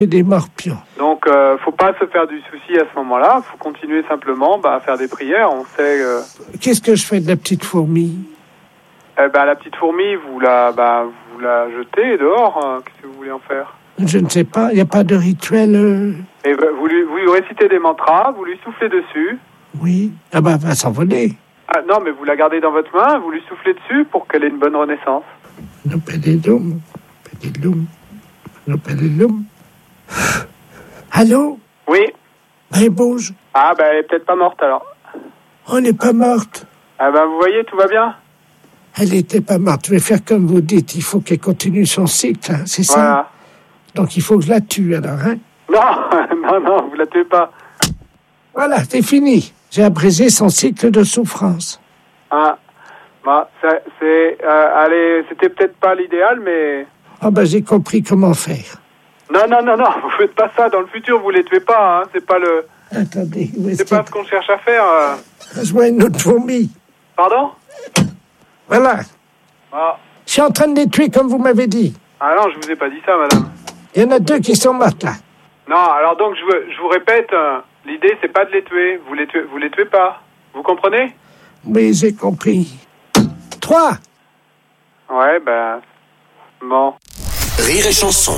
et des morpions. Donc, faut pas se faire du souci à ce moment-là. Faut continuer simplement à faire des prières. On sait... Qu'est-ce que je fais de la petite fourmi? La petite fourmi, vous la jetez dehors. Qu'est-ce que vous voulez en faire? Je ne sais pas, il n'y a pas de rituel... Et vous lui récitez des mantras, vous lui soufflez dessus. Oui. Ah bah, elle va s'envoler. Ah non, mais vous la gardez dans votre main, vous lui soufflez dessus pour qu'elle ait une bonne renaissance. No pedilum, pedilum, no pedilum. Allô? Oui. Elle bouge. Ah, elle est peut-être pas morte alors. On n'est pas morte. Ah vous voyez, tout va bien? Elle n'était pas morte. Je vais faire comme vous dites. Il faut qu'elle continue son cycle, hein, c'est voilà. Ça? Donc il faut que je la tue alors, hein? Non, vous la tuez pas. Voilà, c'est fini. J'ai abrégé son cycle de souffrance. Ah, allez, c'était peut-être pas l'idéal, mais... J'ai compris comment faire. Non, vous faites pas ça. Dans le futur, vous les tuez pas, hein. C'est pas le... Attendez, où est-ce c'est pas ce qu'on cherche à faire. Je vois une autre fourmi. Pardon? Voilà. Ah. Je suis en train de les tuer comme vous m'avez dit. Ah non, je vous ai pas dit ça, madame. Il y en a 2 qui sont mortes, là. Non, alors donc, je vous répète, l'idée, c'est pas de les tuer. Vous les tuez pas. Vous comprenez? Oui, j'ai compris. 3. Ouais, bon. Rire et chanson.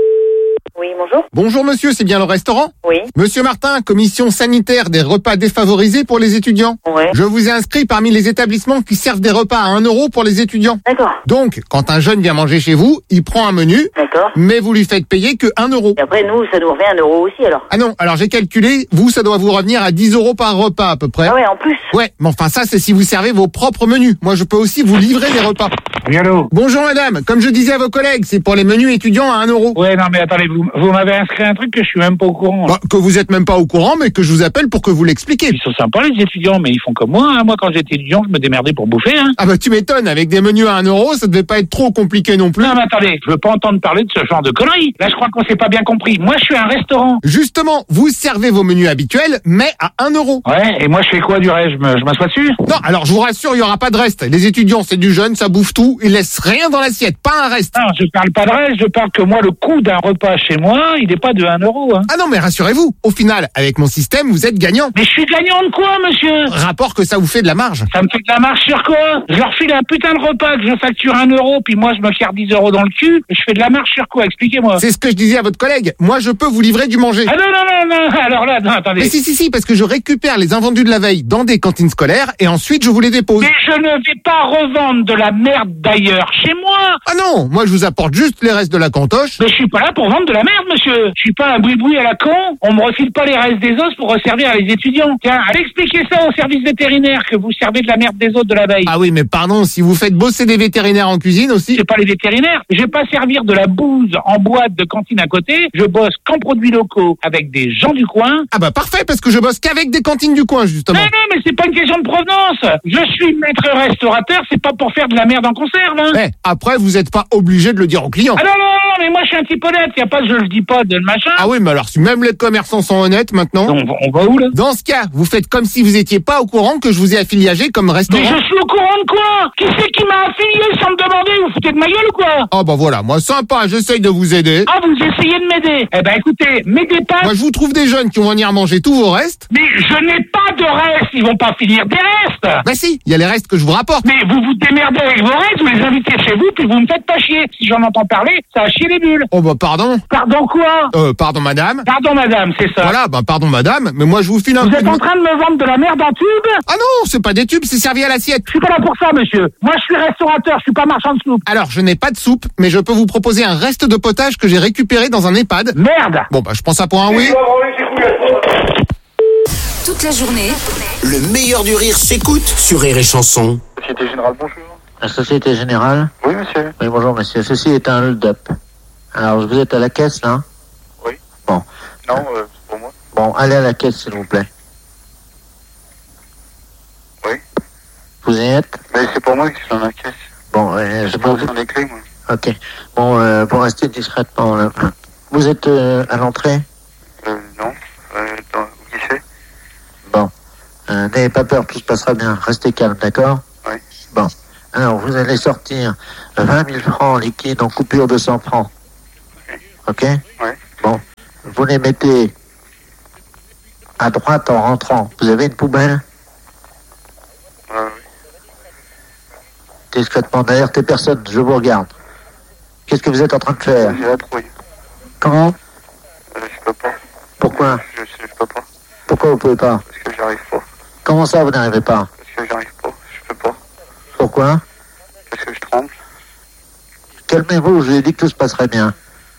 Oui, bonjour. Bonjour monsieur, c'est bien le restaurant? Oui. Monsieur Martin, commission sanitaire des repas défavorisés pour les étudiants. Ouais. Je vous ai inscrit parmi les établissements qui servent des repas à 1 euro pour les étudiants. D'accord. Donc, quand un jeune vient manger chez vous, il prend un menu, D'accord. mais vous lui faites payer que 1 euro. Et après, nous, ça nous revient 1 euro aussi, alors. Ah non, alors j'ai calculé, vous, ça doit vous revenir à 10 euros par repas à peu près. Ah ouais, en plus. Ouais, mais enfin ça, c'est si vous servez vos propres menus. Moi, je peux aussi vous livrer des repas. Oui, allô? Bonjour madame, comme je disais à vos collègues, c'est pour les menus étudiants à 1 euro. Ouais, non, mais attendez, vous m'avez inscrit un truc que je suis même pas au courant. Que vous êtes même pas au courant, mais que je vous appelle pour que vous l'expliquiez. Ils sont sympas, les étudiants, mais ils font comme moi, hein. Moi, quand j'étais étudiant, je me démerdais pour bouffer, hein. Ah tu m'étonnes, avec des menus à 1 euro, ça devait pas être trop compliqué non plus. Non, mais attendez, je veux pas entendre parler de ce genre de conneries. Là, je crois qu'on s'est pas bien compris. Moi, je suis un restaurant. Justement, vous servez vos menus habituels, mais à 1 euro. Ouais, et moi, je fais quoi du reste? Je m'assois dessus? Non, alors je vous rassure, il y aura pas de reste. Les étudiants, c'est du jeune, ça bouffe tout, ils laissent rien dans l'assiette, pas un reste. Non, je parle pas de reste, je parle que moi, le coût d'un repas chez moi, il est pas de 1 euro, hein. Ah non, mais rassurez-vous, au final, avec mon système, vous êtes gagnant. Mais je suis gagnant de quoi, monsieur? Rapport que ça vous fait de la marge. Ça me fait de la marge sur quoi? Je leur file un putain de repas que je facture 1 euro, puis moi je me carre 10 euros dans le cul. Je fais de la marge sur quoi? Expliquez-moi. C'est ce que je disais à votre collègue. Moi, je peux vous livrer du manger. Ah non. Alors là, non, attendez. Mais si, parce que je récupère les invendus de la veille dans des cantines scolaires et ensuite je vous les dépose. Mais je ne vais pas revendre de la merde d'ailleurs chez moi. Ah non, moi je vous apporte juste les restes de la cantoche. Mais je suis pas là pour vendre de la merde, monsieur. Je suis pas un boui-boui à la con. On me refile pas les restes des os pour resservir à les étudiants. Tiens, allez expliquer ça au service vétérinaire que vous servez de la merde des autres de la veille. Ah oui, mais pardon, si vous faites bosser des vétérinaires en cuisine aussi. C'est pas les vétérinaires. Je vais pas servir de la bouse en boîte de cantine à côté. Je bosse qu'en produits locaux avec des gens du coin. Ah parfait, parce que je bosse qu'avec des cantines du coin, justement. Non, mais c'est pas une question de provenance. Je suis maître restaurateur, c'est pas pour faire de la merde en conserve, hein. Après, vous êtes pas obligé de le dire aux clients. Ah non, mais moi je suis un type honnête. Y a pas je le dis pas de le machin. Ah oui, mais alors si même les commerçants sont honnêtes maintenant. On va où là? Dans ce cas, vous faites comme si vous étiez pas au courant que je vous ai affilié comme restaurant. Mais je suis au courant de quoi? Qui c'est qui m'a affilié sans me demander? Vous foutez de ma gueule ou quoi? Ah voilà, moi sympa, j'essaye de vous aider. Ah, vous essayez de m'aider? Eh ben écoutez, m'aidez pas. Moi je vous trouve des jeunes qui vont venir manger tous vos restes. Mais je n'ai pas de restes, ils vont pas finir des restes. Bah si, il y a les restes que je vous rapporte. Mais vous vous démerdez avec vos restes, vous les invitez chez vous, puis vous me faites pas chier. Si j'en entends parler, ça va chier les bulles. Oh pardon. Pardon quoi? Pardon madame. Pardon madame, c'est ça. Voilà, pardon madame, mais moi je vous file un... Vous êtes en train de me vendre de la merde en tube? Ah non, c'est pas des tubes, c'est servi à l'assiette. Je suis pas là pour ça, monsieur. Moi je suis restaurateur, je suis pas marchand de soupe. Alors, je n'ai pas de soupe, mais je peux vous proposer un reste de potage que j'ai récupéré dans un EHPAD. Merde. Bon je prends ça pour un oui. Toute la journée, le meilleur du rire s'écoute sur Rire et Chanson. Société Générale, bonjour. La Société Générale? Oui, monsieur. Oui, bonjour, monsieur. Ceci est un hold-up. Alors, vous êtes à la caisse, là? Oui. Bon. Non, c'est pour moi. Bon, allez à la caisse, s'il vous plaît. Oui. Vous y êtes? Mais c'est pour moi qui suis dans la caisse. Bon, J'ai pas besoin des clés, moi. Ok. Bon, pour rester discrètement, là. Vous êtes à l'entrée? Non. Qui c'est? Bon. N'ayez pas peur, tout se passera bien. Restez calme, d'accord? Oui. Bon. Alors, vous allez sortir 20 000 francs liquides en coupure de 100 francs. Ok? Oui. Bon. vous les mettez à droite en rentrant. Vous avez une poubelle? Oui. Discrètement, derrière tes personnes, je vous regarde. Qu'est-ce que vous êtes en train de faire? J'ai la trouille. Comment? Je peux pas. Pourquoi? Je peux pas. Pourquoi vous pouvez pas? Parce que j'arrive pas. Comment ça, vous n'arrivez pas? Parce que j'arrive pas. Je peux pas. Pourquoi? Parce que je tremble. Calmez-vous, je vous ai dit que tout se passerait bien.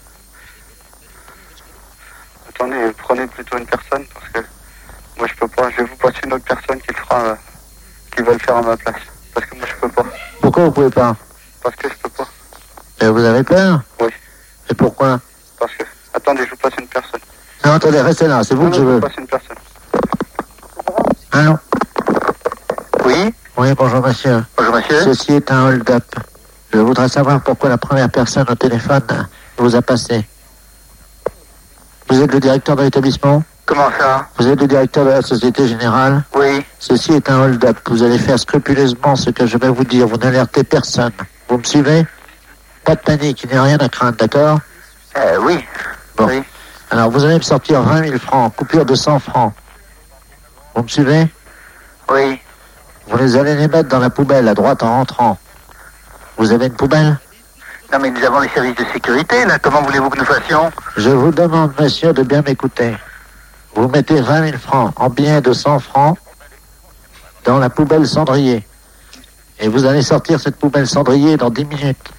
Attendez, prenez plutôt une personne parce que moi je peux pas. Je vais vous passer une autre personne qui le fera, qui va le faire à ma place. Parce que moi je peux pas. Pourquoi vous pouvez pas? Parce que je peux pas. Et vous avez peur? Oui. Et pourquoi? Parce que. Attendez, je vous passe une personne. Non, attendez, restez là, c'est vous Non, que je je veux. vous passe une personne. Allô? Oui. Oui, bonjour monsieur. Bonjour monsieur. Ceci est un hold-up. Je voudrais savoir pourquoi la première personne au téléphone vous a passé. Vous êtes le directeur de l'établissement? Comment ça? Vous êtes le directeur de la Société Générale? Oui. Ceci est un hold-up. Vous allez faire scrupuleusement ce que je vais vous dire. Vous n'alertez personne. Vous me suivez? Pas de panique, il n'y a rien à craindre, d'accord? Oui. Bon. Oui. Alors, vous allez me sortir 20 000 francs, coupure de 100 francs. Vous me suivez? Oui. Vous allez les mettre dans la poubelle à droite en rentrant. Vous avez une poubelle? Non mais nous avons les services de sécurité là. Comment voulez-vous que nous fassions? Je vous demande, monsieur, de bien m'écouter. Vous mettez 20 000 francs en billets de 100 francs dans la poubelle cendrier. Et vous allez sortir cette poubelle cendrier dans 10 minutes.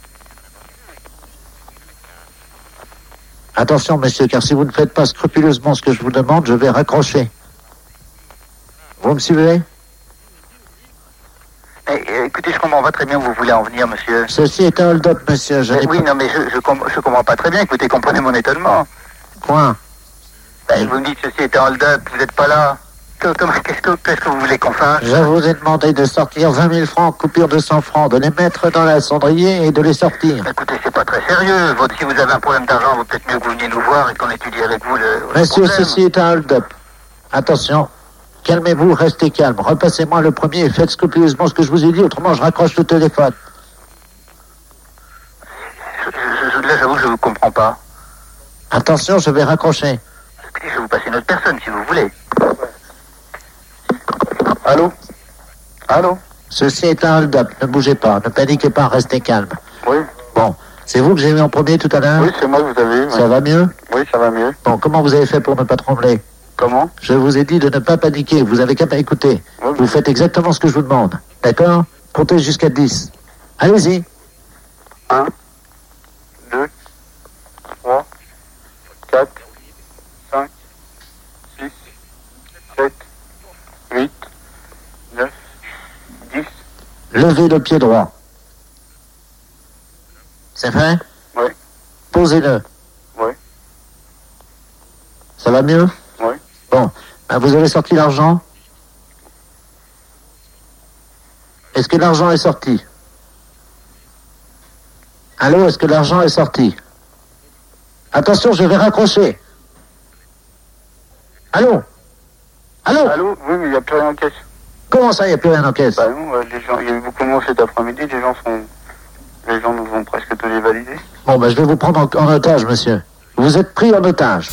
Attention, monsieur, car si vous ne faites pas scrupuleusement ce que je vous demande, je vais raccrocher. Vous me suivez? Écoutez, je comprends pas très bien où vous voulez en venir, monsieur. Ceci est un hold-up, monsieur. Oui, non, mais je comprends pas très bien. Écoutez, comprenez mon étonnement. Quoi? Vous me dites ceci est un hold-up, vous n'êtes pas là. Qu'est-ce que vous voulez qu'on fasse? Je vous ai demandé de sortir 20 000 francs, coupure de 100 francs, de les mettre dans la cendrier et de les sortir. Écoutez, c'est pas très sérieux. Si vous avez un problème d'argent, vaut peut-être mieux que vous veniez nous voir et qu'on étudie avec vous le Monsieur, problème. ceci est un hold-up. Attention. Calmez-vous, restez calme. Repassez-moi le premier et faites scrupuleusement ce que je vous ai dit, autrement je raccroche le téléphone. Là, j'avoue que je vous comprends pas. Attention, je vais raccrocher. Écoutez, je vais vous passer une autre personne, si vous voulez. Allô? Allô? Ceci est un hold-up. Ne bougez pas, ne paniquez pas, restez calme. Oui. Bon, c'est vous que j'ai vu en premier tout à l'heure? Oui, c'est moi que vous avez eu. Ça va mieux? Oui, ça va mieux. Bon, comment vous avez fait pour ne pas trembler? Comment? Je vous ai dit de ne pas paniquer, vous avez qu'à m'écouter. Oui. Vous faites exactement ce que je vous demande. D'accord? Comptez jusqu'à 10. Allez-y. 1, 2, 3, 4, 5, 6, 7, 8, 9, 10. Levez le pied droit. C'est fait? Oui. Posez-le. Oui. Ça va mieux? Oui. Bon, ben vous avez sorti l'argent? Est-ce que l'argent est sorti? Allô, est-ce que l'argent est sorti? Attention, je vais raccrocher. Allô? Allô? Allô? Oui, mais il n'y a plus rien en caisse. Comment ça, il n'y a plus rien en caisse? Bah non, les gens, il y a eu beaucoup de monde cet après-midi, les gens nous ont presque tous les validés. Bon, ben je vais vous prendre en otage, monsieur. Vous êtes pris en otage.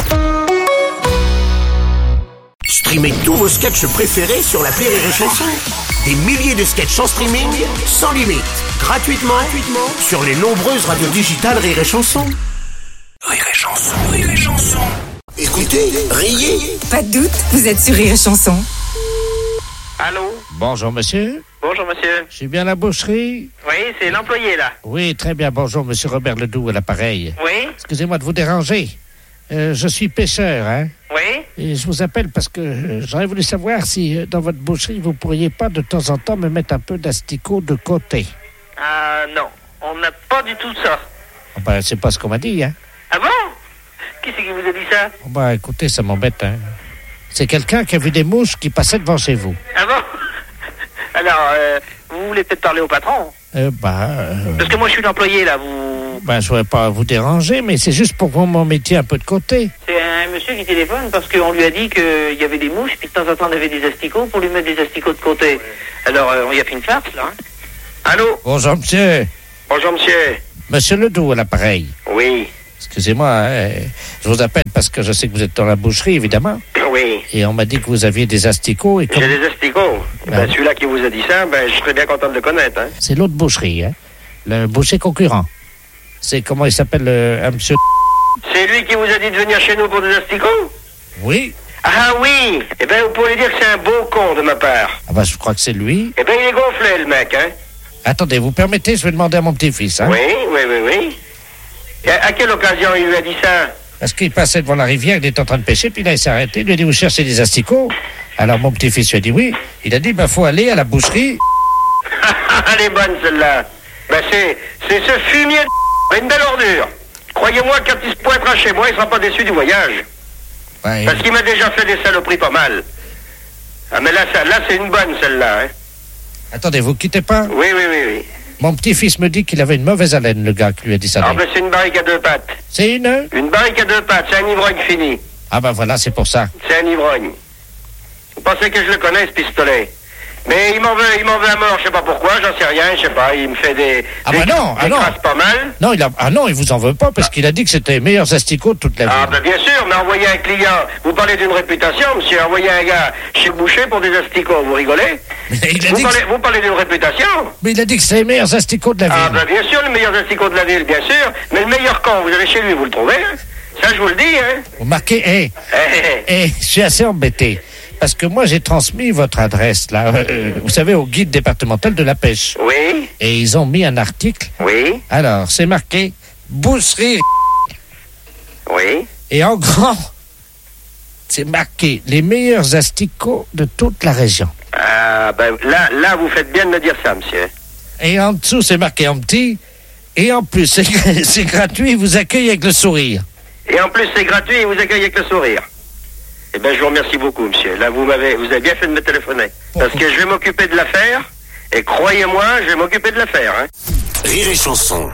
Streamez tous vos sketchs préférés sur l'appli Rire et Chanson. Des milliers de sketchs en streaming, sans limite, gratuitement sur les nombreuses radios digitales Rire et Chanson. Rire et Chanson, Rire et Chanson. Écoutez, riez. Pas de doute, vous êtes sur Rire et Chanson. Allô? Bonjour, monsieur. Bonjour, monsieur. Je suis bien à la boucherie? Oui, c'est l'employé, là. Oui, très bien. Bonjour, monsieur Robert Ledoux à l'appareil. Oui? Excusez-moi de vous déranger. Je suis pêcheur, hein? Oui? Et je vous appelle parce que j'aurais voulu savoir si dans votre boucherie, vous pourriez pas de temps en temps me mettre un peu d'asticot de côté. Non. On n'a pas du tout ça. Oh, ben, c'est pas ce qu'on m'a dit, hein? Ah bon? Qui c'est qui vous a dit ça? Oh, ben, écoutez, ça m'embête, hein? C'est quelqu'un qui a vu des mouches qui passaient devant chez vous. Ah bon? Alors, vous voulez peut-être parler au patron? Parce que moi, je suis l'employé, là, vous... Ben, je voudrais pas vous déranger, mais c'est juste pour que vous m'en mettiez un peu de côté. C'est un monsieur qui téléphone parce qu'on lui a dit qu'il y avait des mouches, puis de temps en temps, on avait des asticots pour lui mettre des asticots de côté. Alors, on y a fait une farce, là. Hein? Allô? Bonjour, monsieur. Bonjour, monsieur. Monsieur Ledoux à l'appareil. Oui. Excusez-moi, je vous appelle parce que je sais que vous êtes dans la boucherie, évidemment. Oui. Et on m'a dit que vous aviez des asticots. Et J'ai des asticots. Ben, celui-là qui vous a dit ça, ben, je serais bien content de le connaître. Hein. C'est l'autre boucherie, hein. Le boucher concurrent. C'est comment il s'appelle, un monsieur... C'est lui qui vous a dit de venir chez nous pour des asticots? Oui. Ah oui. Eh ben, vous pourrez dire que c'est un beau con de ma part. Ah bah, je crois que c'est lui. Eh ben, il est gonflé, le mec, hein. Attendez, vous permettez, je vais demander à mon petit-fils, hein. Oui. Et à quelle occasion il lui a dit ça? Parce qu'il passait devant la rivière, il était en train de pêcher, puis là, il s'est arrêté, il lui a dit, vous cherchez des asticots? Alors, mon petit-fils lui a dit oui. Il a dit, ben, faut aller à la boucherie. Elle est bonne, celle-là. Ben, c'est ce fumier de une belle ordure. Croyez-moi, quand il se pointera chez moi, il sera pas déçu du voyage. Ouais, Parce qu'il m'a déjà fait des saloperies pas mal. Ah, mais là c'est une bonne, celle-là, hein. Attendez, vous quittez pas? Oui. Mon petit-fils me dit qu'il avait une mauvaise haleine, le gars qui lui a dit ça. Ah, ben, c'est une barrique à 2 pattes. C'est une? Une barrique à 2 pattes, c'est un ivrogne fini. Ah ben voilà, c'est pour ça. C'est un ivrogne. Vous pensez que je le connais, ce pistolet? Mais il m'en veut à mort, je sais pas pourquoi, j'en sais rien, je sais pas, il me fait des... Ah bah non, crasses pas mal. Non, il vous en veut pas, parce qu'il a dit que c'était les meilleurs asticots de toute la vie. Ah bah bien sûr, mais envoyer un client, vous parlez d'une réputation, monsieur, envoyer un gars chez le boucher pour des asticots, vous rigolez? Vous parlez d'une réputation? Mais il a dit que c'est les meilleurs asticots de la ville. Ah bah bien sûr, les meilleurs asticots de la ville, bien sûr, mais le meilleur quand vous allez chez lui, vous le trouvez, hein? Ça, je vous le dis, hein? Vous marquez, je suis assez embêté. Parce que moi, j'ai transmis votre adresse, là, vous savez, au guide départemental de la pêche. Oui. Et ils ont mis un article. Oui. Alors, c'est marqué boucherie. Oui. Et en grand, c'est marqué les meilleurs asticots de toute la région. Ah, ben là, vous faites bien de me dire ça, monsieur. Et en dessous, c'est marqué en petit. Et en plus, c'est gratuit, ils vous accueillent avec le sourire. Et en plus, c'est gratuit, ils vous accueillent avec le sourire. Eh bien, je vous remercie beaucoup, monsieur. Là, vous avez bien fait de me téléphoner. Parce que je vais m'occuper de l'affaire. Et croyez-moi, je vais m'occuper de l'affaire, hein. Rire et chanson.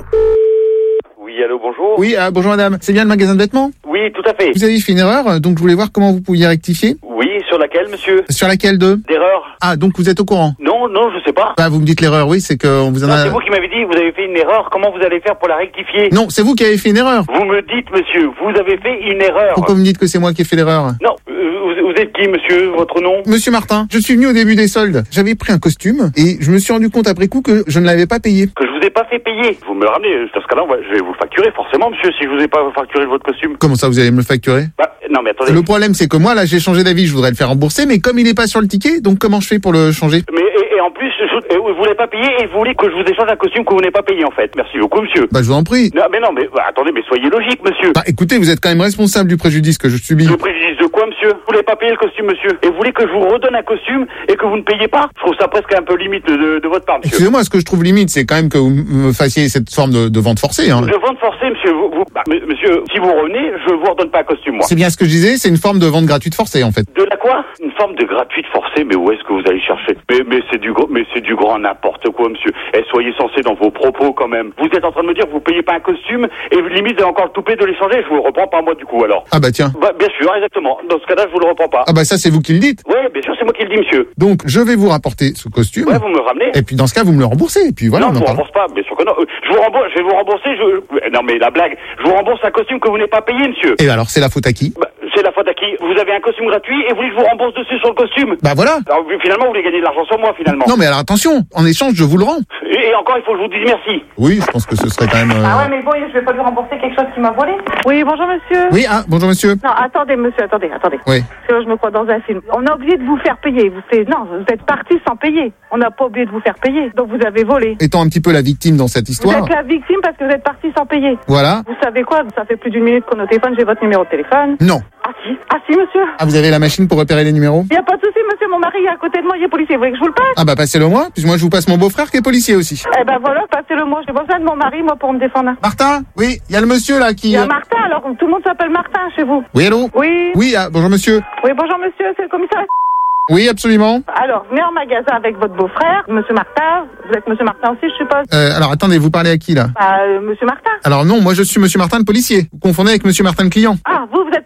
Oui, allô, bonjour. Oui, bonjour madame. C'est bien le magasin de vêtements? Oui, tout à fait. Vous avez fait une erreur, donc je voulais voir comment vous pouviez rectifier. Oui, sur laquelle, monsieur? Sur laquelle d'erreur. Ah, donc vous êtes au courant? Non, je sais pas. Bah, vous me dites l'erreur, oui, c'est qu'on vous en a... C'est vous qui m'avez dit, vous avez fait une erreur, comment vous allez faire pour la rectifier? Non, c'est vous qui avez fait une erreur. Vous me dites, monsieur, vous avez fait une erreur. Pourquoi vous me dites que c'est moi qui ai fait l'erreur? Non, vous êtes qui, monsieur? Votre nom? Monsieur Martin, je suis venu au début des soldes. J'avais pris un costume et je me suis rendu compte après coup que je ne l'avais pas payé. Que je vous ai pas fait payer? Vous me le ramenez, dans ce cas-là, je vais vous le facturer forcément, monsieur, si je vous ai pas facturé votre costume. Comment ça, vous allez me le facturer? Bah, non, mais attendez. Le problème, c'est que moi, là, j'ai changé d'avis, je voudrais le faire rembourser, mais comme il n'est pas sur le ticket, donc comment je fais pour le changer? Mais, et en plus, vous voulez pas payer et vous voulez que je vous échange un costume que vous n'avez pas payé, en fait. Merci beaucoup, monsieur. Bah, je vous en prie. Non, mais attendez, mais soyez logique, monsieur. Bah, écoutez, vous êtes quand même responsable du préjudice que je subis. Le préjudice de quoi, monsieur? Vous voulez pas payer le costume, monsieur? Et vous voulez que je vous redonne un costume et que vous ne payez pas? Je trouve ça presque un peu limite de votre part, monsieur. Excusez-moi, ce que je trouve limite, c'est quand même que vous me fassiez cette forme de vente forcée, hein. De vente forcée, monsieur. Monsieur, si vous revenez, je vous redonne pas un costume, moi. C'est bien ce que je disais, c'est une forme de vente gratuite forcée, en fait. De la quoi? Une forme de gratuite forcée, mais où est-ce que vous allez chercher? Mais c'est du grand n'importe quoi, monsieur. Et soyez sensé dans vos propos, quand même. Vous êtes en train de me dire que vous payez pas un costume et limite vous avez encore le toupet de l'échanger. Je vous le reprends pas moi, du coup, alors. Ah bah tiens. Bah, bien sûr, exactement. Dans ce cas-là, je vous le reprends pas. Ah bah ça, c'est vous qui le dites. Ouais, bien sûr, c'est moi qui le dis, monsieur. Donc, je vais vous rapporter ce costume. Ouais, vous me le ramenez. Et puis, dans ce cas, vous me le remboursez. Et puis voilà, non, on en je vous parle. rembourse pas, bien sûr que non. Je vais vous rembourser, non, mais la blague. Je vous rembourse un costume que vous n'avez pas payé, monsieur. Et alors, c'est la faute à qui? Bah, c'est la faute à qui? Vous avez un costume gratuit et vous voulez que je vous rembourse dessus sur le costume? Bah voilà. Alors, finalement, vous voulez gagner de l'argent sur moi, finalement. Non, mais alors attention, en échange, je vous le rends. Et encore, il faut que je vous dise merci. Oui, je pense que ce serait quand même... Ah ouais, mais bon, je vais pas lui rembourser quelque chose qu'il m'a volé. Oui, bonjour monsieur. Oui, bonjour monsieur. Non, attendez monsieur, attendez. Oui. Parce que là, je me crois dans un film. On a oublié de vous faire payer. Vous êtes parti sans payer. On n'a pas oublié de vous faire payer. Donc vous avez volé. Étant un petit peu la victime dans cette histoire. Vous êtes la victime parce que vous êtes parti sans payer. Voilà. Vous savez quoi? Ça fait plus d'une minute qu'on est au téléphone, j'ai votre numéro de téléphone. Non. Ah si monsieur. Ah, vous avez la machine pour repérer les numéros? Il n'y a pas de souci monsieur, mon mari est à côté de moi, il est policier. Vous voulez que je vous le passe? Ah bah passez-le moi, puis moi je vous passe mon beau-frère qui est policier aussi. Eh ben voilà, passez-le moi. J'ai besoin de mon mari, moi, pour me défendre. Martin? Oui, il y a le monsieur là qui... Il y a Martin, alors tout le monde s'appelle Martin chez vous. Oui, allô? Oui. Oui, bonjour monsieur. Oui, bonjour monsieur, c'est le commissaire. Oui, absolument. Alors, venez en magasin avec votre beau-frère, monsieur Martin. Vous êtes monsieur Martin aussi, je suppose. Alors attendez, vous parlez à qui là? Monsieur Martin. Alors non, moi je suis monsieur Martin le policier. Vous confondez avec monsieur Martin le client. Ah, vous êtes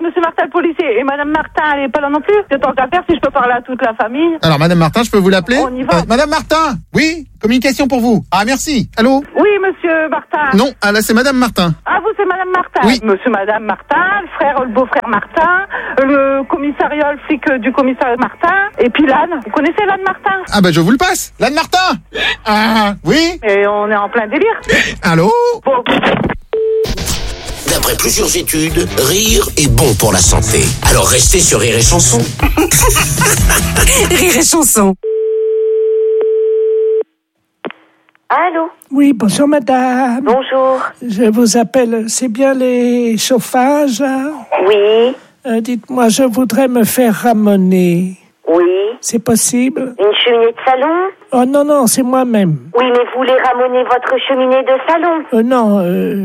Monsieur Martin le policier. Et Madame Martin, elle est pas là non plus. C'est tant qu'à faire si je peux parler à toute la famille. Alors, Madame Martin, je peux vous l'appeler? On y va. Madame Martin? Oui? Communication pour vous. Ah, merci. Allô? Oui, Monsieur Martin. Non, ah là, c'est Madame Martin. Ah, vous, c'est Madame Martin. Oui. Monsieur, Madame Martin, le beau-frère Martin, le commissariat, le flic du commissariat Martin, et puis l'âne. Vous connaissez l'âne Martin? Ah, bah, je vous le passe. L'âne Martin? Ah, oui? Et on est en plein délire. Allô? Bon. D'après plusieurs études, rire est bon pour la santé. Alors restez sur Rire et Chanson. Rire et Chanson. Allô? Oui, bonjour madame. Bonjour. Je vous appelle, c'est bien les chauffages? Oui. Dites-moi, je voudrais me faire ramoner. Oui. C'est possible? Une cheminée de salon? Oh non, c'est moi-même. Oui, mais vous voulez ramoner votre cheminée de salon? Non,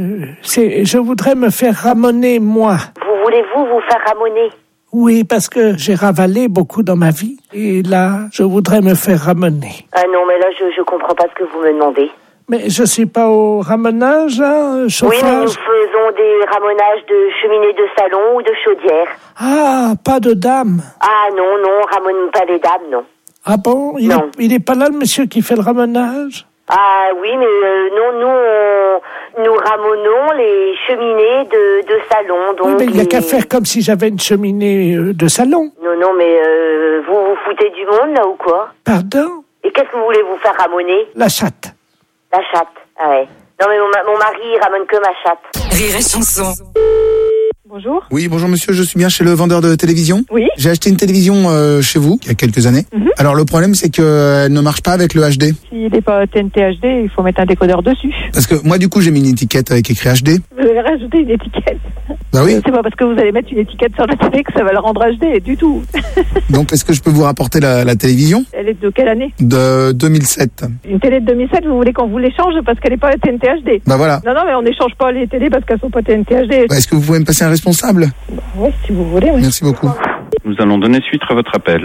je voudrais me faire ramoner moi. Voulez-vous vous faire ramoner? Oui, parce que j'ai ravalé beaucoup dans ma vie. Et là, je voudrais me faire ramener. Ah non, mais là, je comprends pas ce que vous me demandez. Mais je suis pas au ramonage, hein, chauffage? Oui, mais nous faisons des ramonages de cheminée de salon ou de chaudière. Ah, pas de dame. Ah non, on ramone pas les dames, non. Ah bon? Il est pas là, le monsieur qui fait le ramonage? Ah oui, mais non, nous ramonons les cheminées de salon. Donc oui, mais il n'y a qu'à faire comme si j'avais une cheminée de salon. Non, mais vous vous foutez du monde, là, ou quoi? Pardon? Et qu'est-ce que vous voulez vous faire ramoner? La chatte. La chatte, ah ouais. Non, mais mon mari, il ramène que ma chatte. Rire et Chanson. Bonjour. Oui, bonjour monsieur, je suis bien chez le vendeur de télévision. Oui. J'ai acheté une télévision chez vous il y a quelques années. Alors le problème c'est qu'elle ne marche pas avec le HD. S'il n'est pas TNT HD, il faut mettre un décodeur dessus. Parce que moi du coup j'ai mis une étiquette avec écrit HD. Vous allez rajouter une étiquette. Bah oui. C'est pas parce que vous allez mettre une étiquette sur la télé que ça va le rendre HD du tout. Donc est-ce que je peux vous rapporter la télévision? Elle est de quelle année? De 2007. Une télé de 2007, vous voulez qu'on vous l'échange parce qu'elle n'est pas TNT HD? Bah voilà. Non, mais on n'échange pas les télés parce qu'elles sont pas TNT HD. Bah, est-ce que vous pouvez me passer un responsable? Oui, si vous voulez. Oui. Merci beaucoup. Nous allons donner suite à votre appel.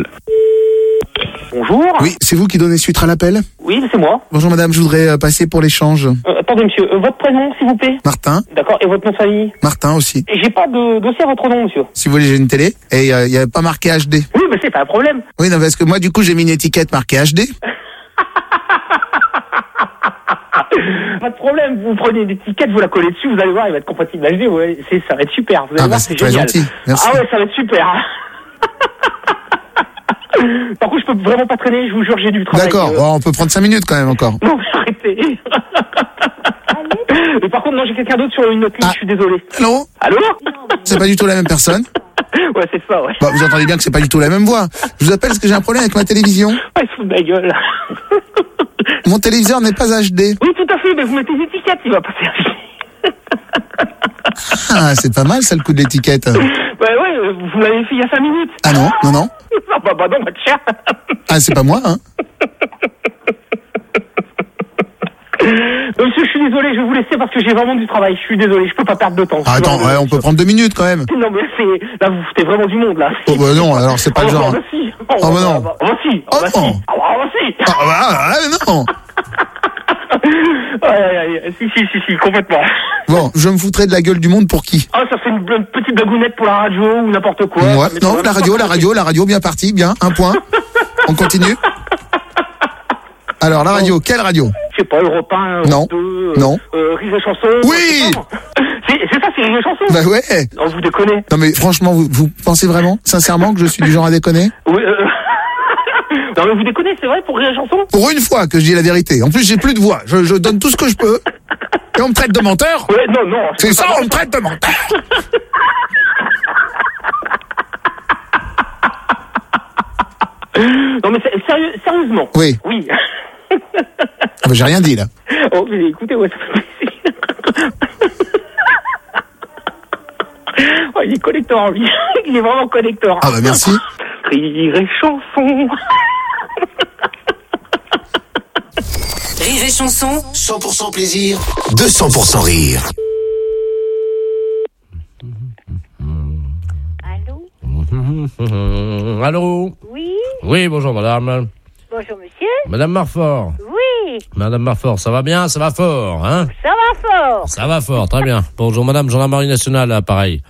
Bonjour. Oui, c'est vous qui donnez suite à l'appel? Oui, c'est moi. Bonjour madame, je voudrais passer pour l'échange. Attendez monsieur, votre prénom s'il vous plaît? Martin. D'accord, et votre nom de famille? Martin aussi. J'ai pas de dossier à votre nom monsieur. Si vous voulez, j'ai une télé et il n'y avait pas marqué HD. Oui, mais c'est pas un problème. Oui, non, parce que moi du coup j'ai mis une étiquette marquée HD. Pas de problème, vous prenez une étiquette, vous la collez dessus, vous allez voir, il va être compatible HD, ouais, ça va être super, vous allez voir, c'est très génial. gentil, merci. Ah ouais, ça va être super. Par contre, je peux vraiment pas traîner, je vous jure, j'ai du travail. D'accord, on peut prendre 5 minutes quand même encore. Non, arrêtez. Mais par contre, non, j'ai quelqu'un d'autre sur une autre ligne, je suis désolé. Allô? Allô? C'est pas du tout la même personne. Ouais, c'est ça, ouais. Bah, vous entendez bien que c'est pas du tout la même voix. Je vous appelle parce que j'ai un problème avec ma télévision. Ouais, il se fout de ma gueule. Mon téléviseur n'est pas HD. Oui, tout à fait, mais vous mettez une étiquette, il va passer HD. Ah, c'est pas mal ça le coup de l'étiquette. Ouais, vous l'avez fait il y a 5 minutes. Ah non. Bah non, bah tiens. Ah, c'est pas moi, hein. Monsieur, je suis désolé, je vais vous laisser parce que j'ai vraiment du travail. Je suis désolé, je peux pas perdre de temps. Ah, attends, on peut prendre 2 minutes quand même. Non, mais là, vous foutez vraiment du monde, là. Oh, bah non, alors c'est pas le genre. Bah si. Oh, bah non. Bah si. Oh, non. Bah si. Ah, non. Si, complètement. Bon, je me foutrais de la gueule du monde pour qui? Ah, ça fait une petite blagounette pour la radio ou n'importe quoi. Ouais, non, la radio, bien parti, bien, 1 point. On continue. Alors, la radio, quelle radio? Je sais pas, Europe 1, non. 2, non. Rire et Chanson. Oui. C'est ça, c'est Rire et Chanson. Bah ouais. Non, vous déconnez. Non mais franchement, vous pensez vraiment, sincèrement, que je suis du genre à déconner? Oui, non mais vous déconnez, c'est vrai, pour Rire et Chanson? Pour une fois que je dis la vérité. En plus, j'ai plus de voix. Je donne tout ce que je peux. Et on me traite de menteur? Ouais, non. C'est ça, on me traite de menteur. Non mais sérieusement. Oui. Oui. Ah bah, j'ai rien dit là. Oh mais écoutez, ouais, ça fait plaisir. Oh, il est collector lui. Il est vraiment collector. Ah bah merci. Rire et Chanson. Rire et Chanson. 100% plaisir, 200% rire. Allô? Oui. Oui, bonjour madame. Bonjour monsieur. Madame Marfort. Oui. Madame Marfort, ça va bien? Ça va fort, hein? Ça va fort. Ça va fort, très bien. Bonjour madame, gendarmerie nationale, pareil.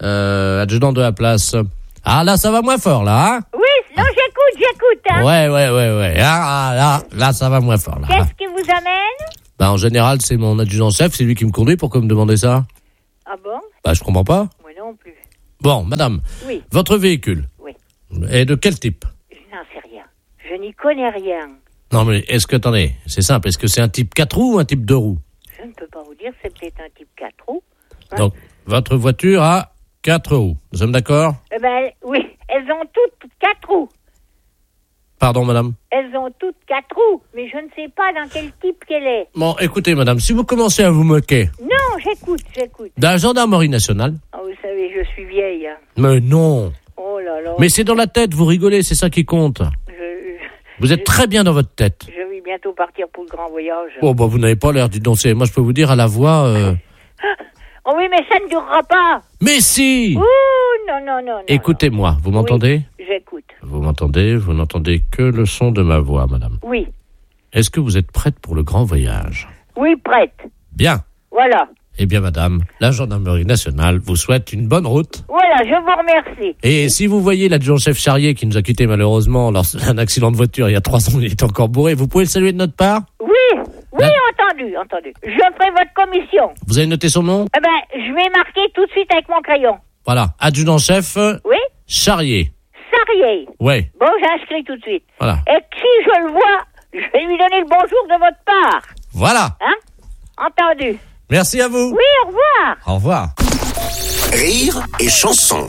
adjudant de la place. Ah, là, ça va moins fort, là, hein? Oui, non, j'écoute, hein. Ouais. Là, ça va moins fort, là. Qu'est-ce qui vous amène? Bah, en général, c'est mon adjudant-chef, c'est lui qui me conduit. Pourquoi me demander ça? Ah bon? Bah, je comprends pas. Moi non plus. Bon, madame. Oui. Votre véhicule? Oui. Est de quel type? Je n'en sais rien. Je n'y connais rien. Non, mais attendez, c'est simple. Est-ce que c'est un type 4 roues ou un type 2 roues? Je ne peux pas vous dire, c'est peut-être un type 4 roues. Hein? Donc, votre voiture a 4 roues. Nous sommes d'accord? Eh ben, oui, elles ont toutes 4 roues. Pardon, madame? Elles ont toutes 4 roues, mais je ne sais pas dans quel type qu'elle est. Bon, écoutez, madame, si vous commencez à vous moquer Non, j'écoute. de la gendarmerie nationale... Oh, vous savez, je suis vieille. Hein. Mais non! Oh là là. Mais c'est dans la tête, vous rigolez, c'est ça qui compte. Vous êtes très bien dans votre tête. Je vais bientôt partir pour le grand voyage. Oh, bah, vous n'avez pas l'air d'y danser. Moi, je peux vous dire à la voix... Oh oui, mais ça ne durera pas. Mais si! Ouh, non. Écoutez-moi, vous m'entendez? Oui, j'écoute. Vous m'entendez? Vous n'entendez que le son de ma voix, madame. Oui. Est-ce que vous êtes prête pour le grand voyage? Oui, prête. Bien. Voilà. Eh bien, madame, la gendarmerie nationale vous souhaite une bonne route. Voilà, je vous remercie. Et si vous voyez l'adjudant-chef Charrier qui nous a quittés malheureusement lors d'un accident de voiture il y a 3 ans, il est encore bourré, vous pouvez le saluer de notre part? Oui, entendu. Je ferai votre commission. Vous avez noté son nom? Eh ben, je vais marquer tout de suite avec mon crayon. Voilà, adjudant-chef Oui? Charrier. Sarrier. Ouais. Bon, j'inscris tout de suite. Voilà. Et si je le vois, je vais lui donner le bonjour de votre part. Voilà. Hein? Entendu. Merci à vous. Oui, au revoir. Au revoir. Rire et chanson.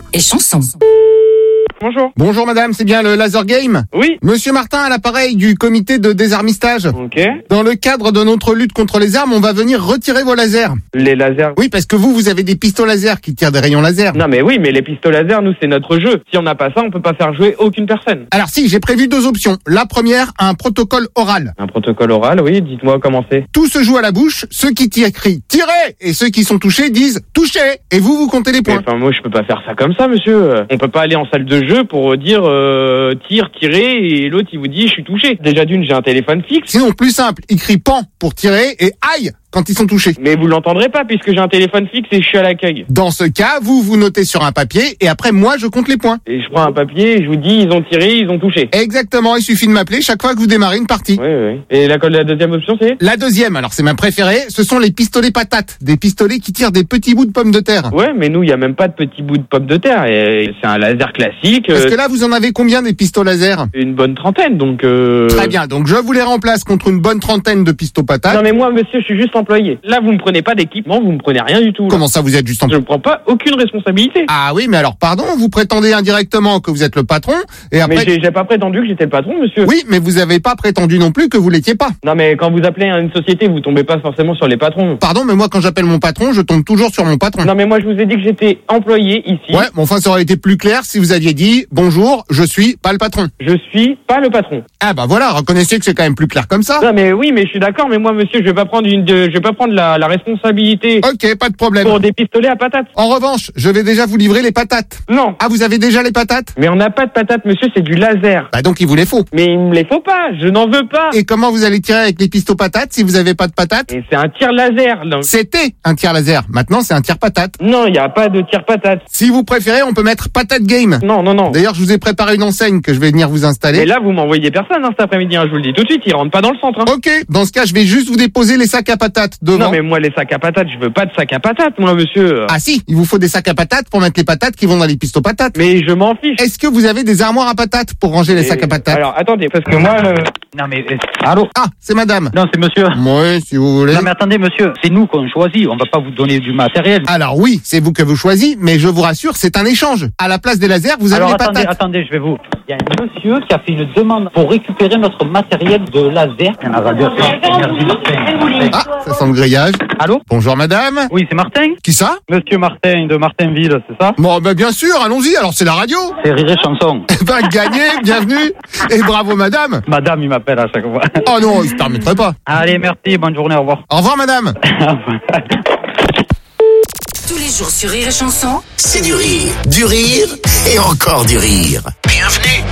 Bonjour madame, c'est bien le laser game? Oui. Monsieur Martin à l'appareil du comité de désarmistage. Ok. Dans le cadre de notre lutte contre les armes, on va venir retirer vos lasers. Les lasers. Oui, parce que vous avez des pistolets laser qui tirent des rayons laser. Non mais oui, mais les pistolets laser, nous c'est notre jeu. Si on n'a pas ça, on peut pas faire jouer aucune personne. Alors si, j'ai prévu 2 options. La première, un protocole oral. Un protocole oral, oui, dites-moi comment c'est. Tout se joue à la bouche, ceux qui tirent crient « Tirez !» et ceux qui sont touchés disent « Touchez !» et vous comptez les points. Enfin moi je peux pas faire ça comme ça, monsieur. On peut pas aller en salle de jeu pour dire tire, tirer, et l'autre il vous dit je suis touché. Déjà d'une, j'ai un téléphone fixe. Sinon, plus simple, il crie « Pan !» pour tirer et « Aïe !» quand ils sont touchés. Mais vous l'entendrez pas puisque j'ai un téléphone fixe et je suis à l'accueil. Dans ce cas, vous notez sur un papier et après moi je compte les points. Et je prends un papier et je vous dis ils ont tiré, ils ont touché. Exactement, il suffit de m'appeler chaque fois que vous démarrez une partie. Oui. Et la deuxième option c'est? La deuxième, alors c'est ma préférée, ce sont les pistolets patates. Des pistolets qui tirent des petits bouts de pommes de terre. Ouais, mais nous il y a même pas de petits bouts de pommes de terre. Et c'est un laser classique. Parce que là vous en avez combien des pistolets laser? Une bonne trentaine, donc Très bien, donc je vous les remplace contre une bonne trentaine de pistolets patates. Non mais moi monsieur, je suis juste employé. Là vous me prenez pas d'équipement, vous me prenez rien du tout. Là. Comment ça vous êtes juste Je ne prends pas aucune responsabilité. Ah oui, mais alors pardon, vous prétendez indirectement que vous êtes le patron et après... Mais j'ai pas prétendu que j'étais le patron, monsieur. Oui, mais vous avez pas prétendu non plus que vous l'étiez pas. Non mais quand vous appelez une société, vous tombez pas forcément sur les patrons. Pardon, mais moi quand j'appelle mon patron, je tombe toujours sur mon patron. Non mais moi je vous ai dit que j'étais employé ici. Ouais, mais enfin ça aurait été plus clair si vous aviez dit « Bonjour, je suis pas le patron ». Je suis pas le patron. Ah bah voilà, reconnaissez que c'est quand même plus clair comme ça. Non mais oui, mais je suis d'accord, mais moi monsieur, je vais pas prendre la responsabilité. Ok, pas de problème. Pour des pistolets à patates. En revanche, je vais déjà vous livrer les patates. Non. Ah, vous avez déjà les patates? Mais on n'a pas de patates, monsieur, c'est du laser. Bah donc il vous les faut. Mais il me les faut pas, je n'en veux pas. Et comment vous allez tirer avec les pistons patates si vous avez pas de patates? Et c'est un tir laser. Donc. C'était un tir laser. Maintenant, c'est un tir patate. Non, il y a pas de tir patate. Si vous préférez, on peut mettre patate game. Non. D'ailleurs, je vous ai préparé une enseigne que je vais venir vous installer. Mais là, vous m'envoyez personne cet après-midi, je vous le dis tout de suite, ils rentrent pas dans le centre. Ok, dans ce cas, je vais juste vous déposer les sacs à patates devant. Non, mais moi, les sacs à patates, je veux pas de sacs à patates, moi, monsieur. Ah si, il vous faut des sacs à patates pour mettre les patates qui vont dans les pistos patates. Mais je m'en fiche. Est-ce que vous avez des armoires à patates pour ranger les sacs à patates? Alors, attendez, parce que moi, Non mais, allô? Ah, c'est madame. Non, c'est monsieur. Oui, si vous voulez. Non mais attendez monsieur, c'est nous qu'on choisit, on va pas vous donner du matériel. Alors oui, c'est vous que vous choisissez, mais je vous rassure, c'est un échange. À la place des lasers, vous avez les patates. Attendez, je vais vous... Il y a un monsieur qui a fait une demande pour récupérer notre matériel de laser. Un radiateur énergie Martin. Ah, ça sent le grillage. Allô? Bonjour madame. Oui, c'est Martin. Qui ça? Monsieur Martin de Martinville, c'est ça? Bon, ben bien sûr, allons-y, alors c'est la radio. C'est Rire et Chanson. Eh ben gagné, bienvenue. Et bravo madame. Madame, il m'appelle à chaque fois. Oh non, il se permettrait pas. Allez, merci, bonne journée, au revoir. Au revoir madame. Tous les jours sur Rire et Chanson, C'est du rire et encore du rire. Bienvenue.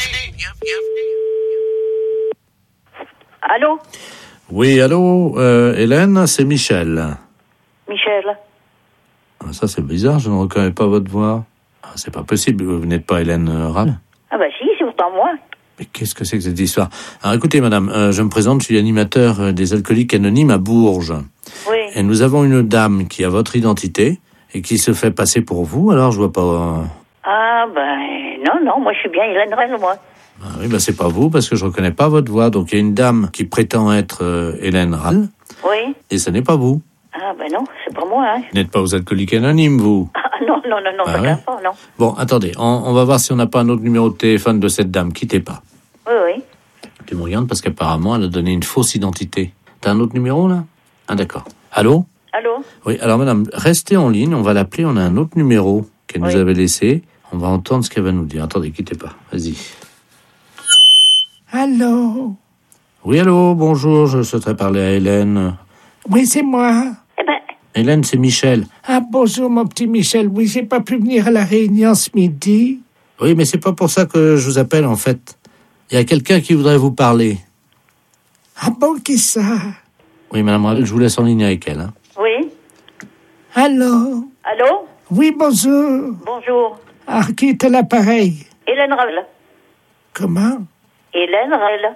Allô? Oui, allô, Hélène, c'est Michel. Michel? Ah, ça, c'est bizarre, je ne reconnais pas votre voix. Ah, c'est pas possible, vous n'êtes pas Hélène Rall. Ah bah si, c'est pourtant moi. Mais qu'est-ce que c'est que cette histoire? Alors écoutez, madame, je me présente, je suis animateur des Alcooliques Anonymes à Bourges. Oui. Et nous avons une dame qui a votre identité et qui se fait passer pour vous, alors je vois pas... Ah ben non, moi je suis bien Hélène Rall, moi. Ah oui, bah c'est pas vous, parce que je reconnais pas votre voix. Donc il y a une dame qui prétend être Hélène Rall. Oui. Et ce n'est pas vous. Ah ben non, c'est pas moi, hein. Vous n'êtes pas aux Alcooliques Anonymes, vous. Ah non, Ah ça ouais? pas, non. Bon, attendez, on va voir si on n'a pas un autre numéro de téléphone de cette dame. Quittez pas. Oui. Tu me regardes parce qu'apparemment, elle a donné une fausse identité. T'as un autre numéro, là? Ah, d'accord. Allô? Allô? Oui, alors madame, restez en ligne, on va l'appeler, on a un autre numéro qu'elle nous avait laissé. On va entendre ce qu'elle va nous dire. Attendez, quittez pas. Vas-y. Allô? Oui, allô, bonjour, je souhaiterais parler à Hélène. Oui, c'est moi. Hélène, c'est Michel. Ah, bonjour, mon petit Michel. Oui, j'ai pas pu venir à la réunion ce midi. Oui, mais c'est pas pour ça que je vous appelle, en fait. Il y a quelqu'un qui voudrait vous parler. Ah bon, qui ça? Oui, madame, je vous laisse en ligne avec elle. Hein. Oui. Allô? Allô? Oui, bonjour. Bonjour. Ah, qui est à l'appareil? Hélène Rall. Comment? Hélène Rall.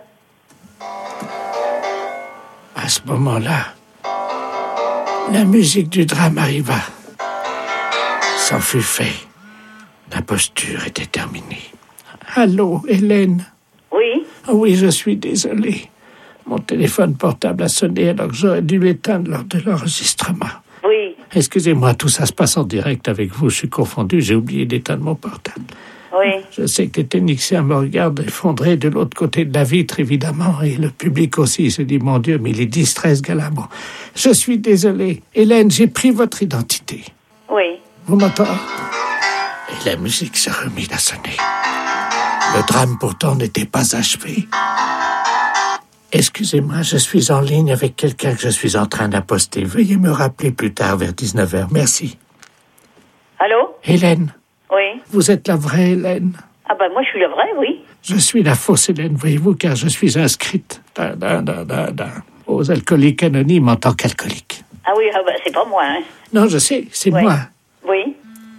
À ce moment-là, la musique du drame arriva. C'en fut fait. L'imposture était terminée. Allô, Hélène? Oui? Oui, je suis désolé. Mon téléphone portable a sonné alors que j'aurais dû l'éteindre lors de l'enregistrement. Oui. Excusez-moi, tout ça se passe en direct avec vous. Je suis confondu, j'ai oublié d'éteindre mon portable. Oui. Je sais que les techniciens me regardent effondrés de l'autre côté de la vitre, évidemment, et le public aussi se dit, mon Dieu, mais il est distrait, ce gars-là. Bon, je suis désolé. Hélène, j'ai pris votre identité. Oui. Vous m'entendez? Et la musique se remit à sonner. Le drame, pourtant, n'était pas achevé. Excusez-moi, je suis en ligne avec quelqu'un que je suis en train d'apposter. Veuillez me rappeler plus tard, vers 19h. Merci. Allô? Hélène? Oui. Vous êtes la vraie Hélène? Ah ben moi je suis la vraie, oui. Je suis la fausse Hélène, voyez-vous, car je suis inscrite aux Alcooliques Anonymes en tant qu'alcoolique. Ah oui, ah ben, c'est pas moi, hein. Non, je sais, c'est moi. Oui.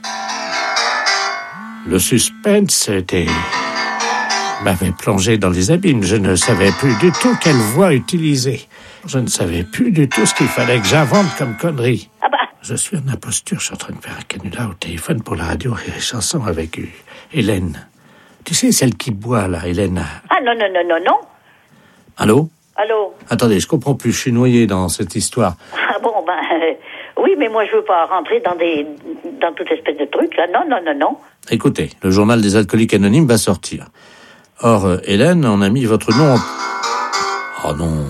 Le suspense m'avait plongé dans les abîmes. Je ne savais plus du tout quelle voix utiliser. Je ne savais plus du tout ce qu'il fallait que j'invente comme connerie. Ah bah. Je suis en imposture, je suis en train de faire un canular au téléphone pour la radio Rire et Chanson avec Hélène. Tu sais, celle qui boit, là, Hélène. Ah non. Allô? Allô? Attendez, je comprends plus, je suis noyé dans cette histoire. Ah bon, oui, mais moi je veux pas rentrer dans toute espèce de truc, là. Non. Écoutez, le journal des Alcooliques Anonymes va sortir. Or, Hélène, on a mis votre nom en... Oh non.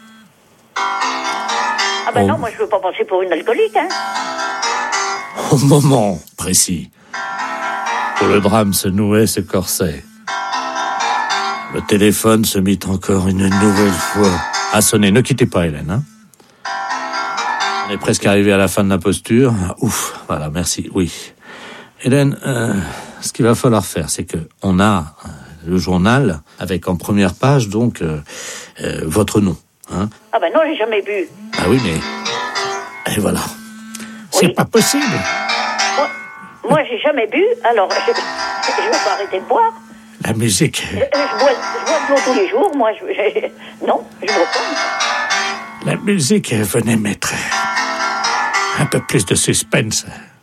Ah ben non, moi je veux pas passer pour une alcoolique, hein. Au moment précis où le drame se nouait ce corset, le téléphone se mit encore une nouvelle fois à sonner. Ne quittez pas, Hélène, hein. On est presque arrivé à la fin de la posture. Ouf, voilà, merci, oui. Hélène, ce qu'il va falloir faire, c'est que on a le journal avec en première page, donc, votre nom, hein. Ah ben non, j'ai jamais bu. Ah oui, mais... Et voilà. C'est pas possible. Moi, j'ai jamais bu, alors je vais pas arrêter de boire. La musique... Je bois de l'eau tous les jours, moi. Non, je bois pas. La musique venait mettre un peu plus de suspense.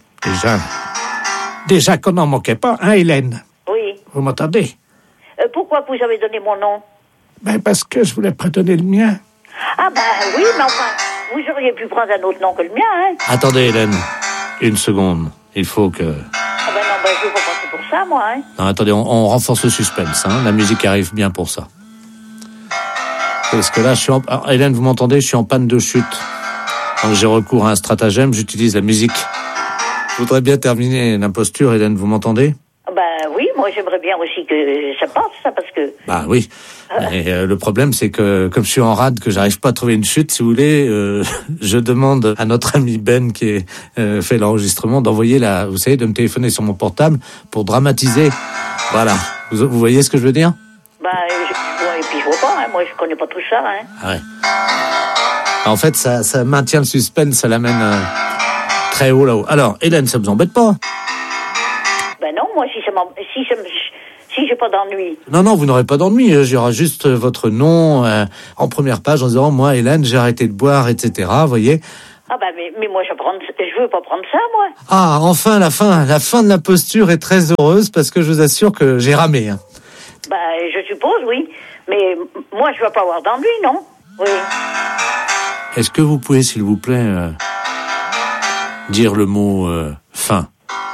Déjà qu'on n'en manquait pas, hein, Hélène? Oui. Vous m'entendez? Pourquoi vous avez donné mon nom? Ben, parce que je voulais pas donner le mien. Ah ben oui, mais enfin, vous auriez pu prendre un autre nom que le mien, hein. Attendez, Hélène, une seconde. Il faut que... Ah ben non, je veux pas passer pour ça, moi, hein. Non, attendez, on renforce le suspense, hein. La musique arrive bien pour ça. Parce que là, Alors, Hélène, vous m'entendez? Je suis en panne de chute. Donc j'ai recours à un stratagème, j'utilise la musique. Je voudrais bien terminer l'imposture, Hélène, vous m'entendez? Ben oui, moi j'aimerais bien aussi que ça passe, ça, parce que... Bah oui, mais le problème c'est que, comme je suis en rade, que j'arrive pas à trouver une chute, si vous voulez, je demande à notre ami Ben qui fait l'enregistrement d'envoyer vous savez, de me téléphoner sur mon portable pour dramatiser. Voilà, vous voyez ce que je veux dire? Ben, et puis je vois pas, hein. Moi je connais pas tout ça, hein. Ah ouais. En fait, ça maintient le suspense, ça l'amène Très haut là-haut. Alors, Hélène, ça vous embête pas? Ben non, moi, si j'ai pas d'ennui. Non, vous n'aurez pas d'ennui. Il y aura juste votre nom en première page en disant, moi, Hélène, j'ai arrêté de boire, etc. Vous voyez? Ah ben, mais moi, je veux pas prendre ça, moi. Ah, enfin, la fin de la posture est très heureuse parce que je vous assure que j'ai ramé. Hein. Ben, je suppose, oui. Mais moi, je veux pas avoir d'ennui, non? Oui. Est-ce que vous pouvez, s'il vous plaît, dire le mot fin?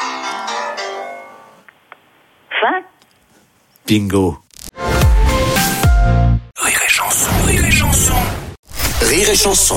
Fin? Bingo. Rire et chanson, rire et chanson. Rire et chanson.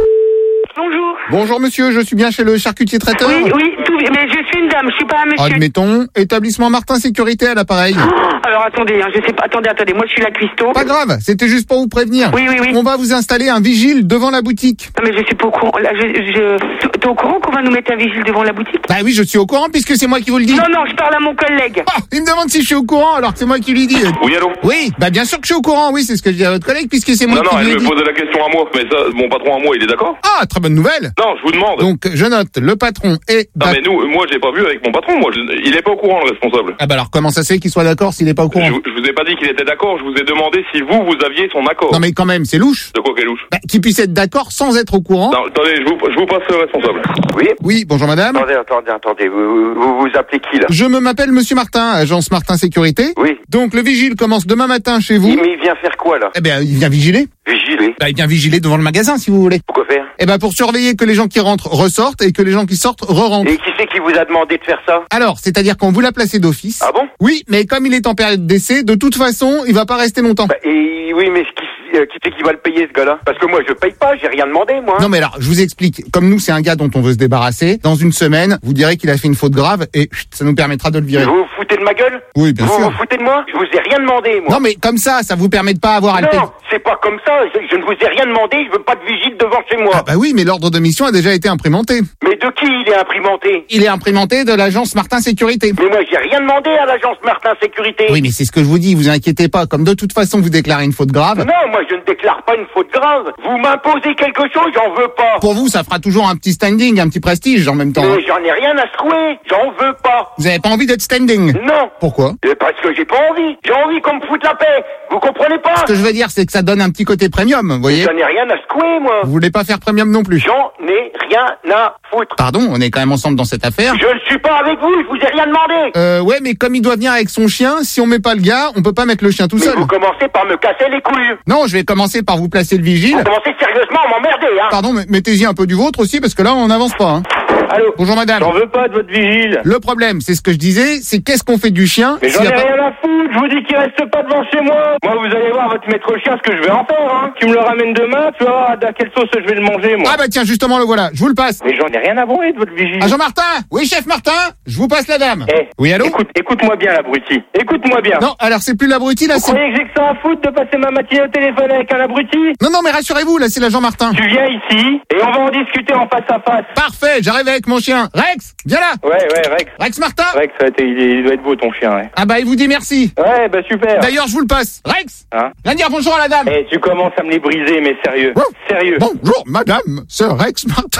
Bonjour. Bonjour monsieur, je suis bien chez le charcutier traiteur? Oui, mais je suis une dame, je suis pas un monsieur. Admettons, établissement Martin Sécurité à l'appareil. Alors attendez, je sais pas, attendez, moi je suis la cuistot. Pas grave, c'était juste pour vous prévenir. Oui. On va vous installer un vigile devant la boutique. Non mais je suis pas au courant, là, t'es au courant qu'on va nous mettre un vigile devant la boutique? Bah oui, je suis au courant puisque c'est moi qui vous le dis. Non, je parle à mon collègue. Ah, il me demande si je suis au courant alors que c'est moi qui lui dis. Oui, allô? Oui, bah bien sûr que je suis au courant, oui, c'est ce que je dis à votre collègue puisque c'est moi qui lui ai elle dit. me posait la question à moi, mais ça, mon patron à moi, il est d'accord? Ah, très bonne nouvelle. Non, je vous demande. Donc, je note, le patron est... Non, mais moi, j'ai pas vu avec mon patron, il est pas au courant, le responsable. Ah bah alors, comment ça se fait qu'il soit d'accord s'il est pas au courant? Je vous ai pas dit qu'il était d'accord, je vous ai demandé si vous aviez son accord. Non mais quand même, c'est louche. De quoi qu'est louche? Bah, qu'il puisse être d'accord sans être au courant. Non, attendez, je vous passe le responsable. Oui? Oui, bonjour madame. Attendez, vous appelez qui là? Je m'appelle monsieur Martin, agence Martin Sécurité. Oui. Donc le vigile commence demain matin chez vous. Mais il vient faire quoi là? Eh ben, il vient vigiler. Vigiler? Bah, il vient vigiler devant le magasin si vous voulez. Pourquoi faire? Eh ben, pour surveiller que les gens qui rentrent ressortent et que les gens qui sortent re-rentrent. Et qui c'est qui vous a demandé de faire ça? Alors, c'est-à-dire qu'on vous l'a placé d'office. Ah bon? Oui, mais comme il est en période d'essai, de toute façon, il va pas rester longtemps. Bah, et oui, mais qui c'est qui va le payer ce gars-là? Parce que moi je paye pas, j'ai rien demandé moi. Non mais alors, je vous explique. Comme nous, c'est un gars dont on veut se débarrasser. Dans une semaine, vous direz qu'il a fait une faute grave et ça nous permettra de le virer. Vous vous foutez de ma gueule? Oui, bien sûr. Vous vous foutez de moi? Je vous ai rien demandé moi. Non mais comme ça vous permet de pas avoir à le payer. Non, c'est pas comme ça. Je ne vous ai rien demandé. Je veux pas de vigile devant chez moi. Ah bah oui, mais l'ordre de mission a déjà été imprimanté. Mais de qui il est imprimanté? Il est imprimanté de l'agence Martin Sécurité. Mais moi j'ai rien demandé à l'agence Martin Sécurité. Oui, mais c'est ce que je vous dis. Vous inquiétez pas. Comme de toute façon vous déclarez une faute grave. Non, moi je ne déclare pas une faute grave. Vous m'imposez quelque chose, j'en veux pas. Pour vous, ça fera toujours un petit standing, un petit prestige en même temps. Mais j'en ai rien à secouer. J'en veux pas. Vous avez pas envie d'être standing? Non. Pourquoi? Parce que j'ai pas envie. J'ai envie qu'on me foute la paix. Vous comprenez pas? Ce que je veux dire, c'est que ça donne un petit côté premium, vous voyez? J'en ai rien à secouer, moi. Vous voulez pas faire premium non plus? J'en ai rien à foutre. Pardon, on est quand même ensemble dans cette affaire. Je ne suis pas avec vous, je vous ai rien demandé. Ouais, mais comme il doit venir avec son chien, si on met pas le gars, on peut pas mettre le chien tout seul. Vous commencez par me casser les couilles. Non, je vais commencer par vous placer le vigile. Vous commencez sérieusement à m'emmerder, hein. Pardon, mais mettez-y un peu du vôtre aussi, parce que là, on n'avance pas, hein. Allô? Bonjour madame. J'en veux pas de votre vigile. Le problème, c'est ce que je disais, c'est qu'est-ce qu'on fait du chien? Mais j'en ai rien à foutre, je vous dis qu'il reste pas devant chez moi. Moi, vous allez voir votre maître chien ce que je vais en faire, hein. Tu me le ramènes demain, tu vas voir à quelle sauce je vais le manger, moi. Ah bah tiens, justement, le voilà, je vous le passe. Mais j'en ai rien à branler de votre vigile. Ah, Jean-Martin? Oui, chef Martin? Je vous passe la dame. Oui, allô? Écoute-moi bien, l'abruti. Écoute-moi bien. Non, alors c'est plus l'abruti, là, Vous croyez que j'ai que ça à foutre de passer ma matinée au téléphone avec un abruti? Non, mais rassurez-vous, là, c'est la Jean-Martin. Tu viens ici, et on va en discuter en face à face. Parfait, j'arrive avec mon chien. Rex, viens là. Ouais, Rex. Rex Martin? Rex, il doit être beau, ton chien, ouais. Ah bah, il vous dit merci. Ouais, bah super. D'ailleurs, je vous le passe. Rex, hein? viens dire bonjour à la dame. Tu commences à me les briser, mais sérieux. Sérieux. Bonjour, madame, c'est Rex Martin.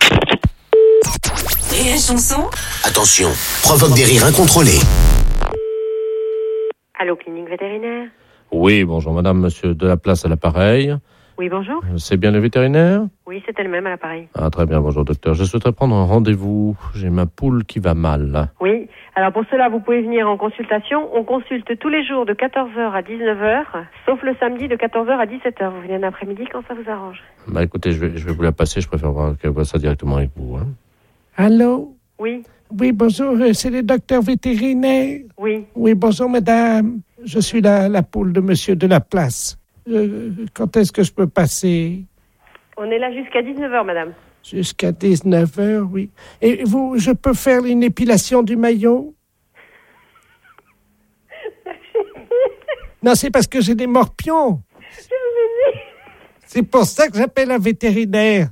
Et la chanson? Attention, provoque des rires incontrôlés. Allô, clinique vétérinaire? Oui, bonjour madame, monsieur de la place à l'appareil. Oui, bonjour. C'est bien le vétérinaire? Oui, c'est elle-même à l'appareil. Ah, très bien, bonjour docteur. Je souhaiterais prendre un rendez-vous. J'ai ma poule qui va mal. Oui, alors pour cela, vous pouvez venir en consultation. On consulte tous les jours de 14h à 19h, sauf le samedi de 14h à 17h. Vous venez un après-midi quand ça vous arrange. Bah écoutez, je vais vous la passer, je préfère qu'elle voit ça directement avec vous. Hein. Allô? Oui. Oui, bonjour, c'est le docteur vétérinaire. Oui. Oui, bonjour madame. Je suis la poule de monsieur de la place. Quand est-ce que je peux passer? On est là jusqu'à 19h, madame. Jusqu'à 19h, oui. Et vous, je peux faire une épilation du maillot? Non, c'est parce que j'ai des morpions. C'est pour ça que j'appelle un vétérinaire.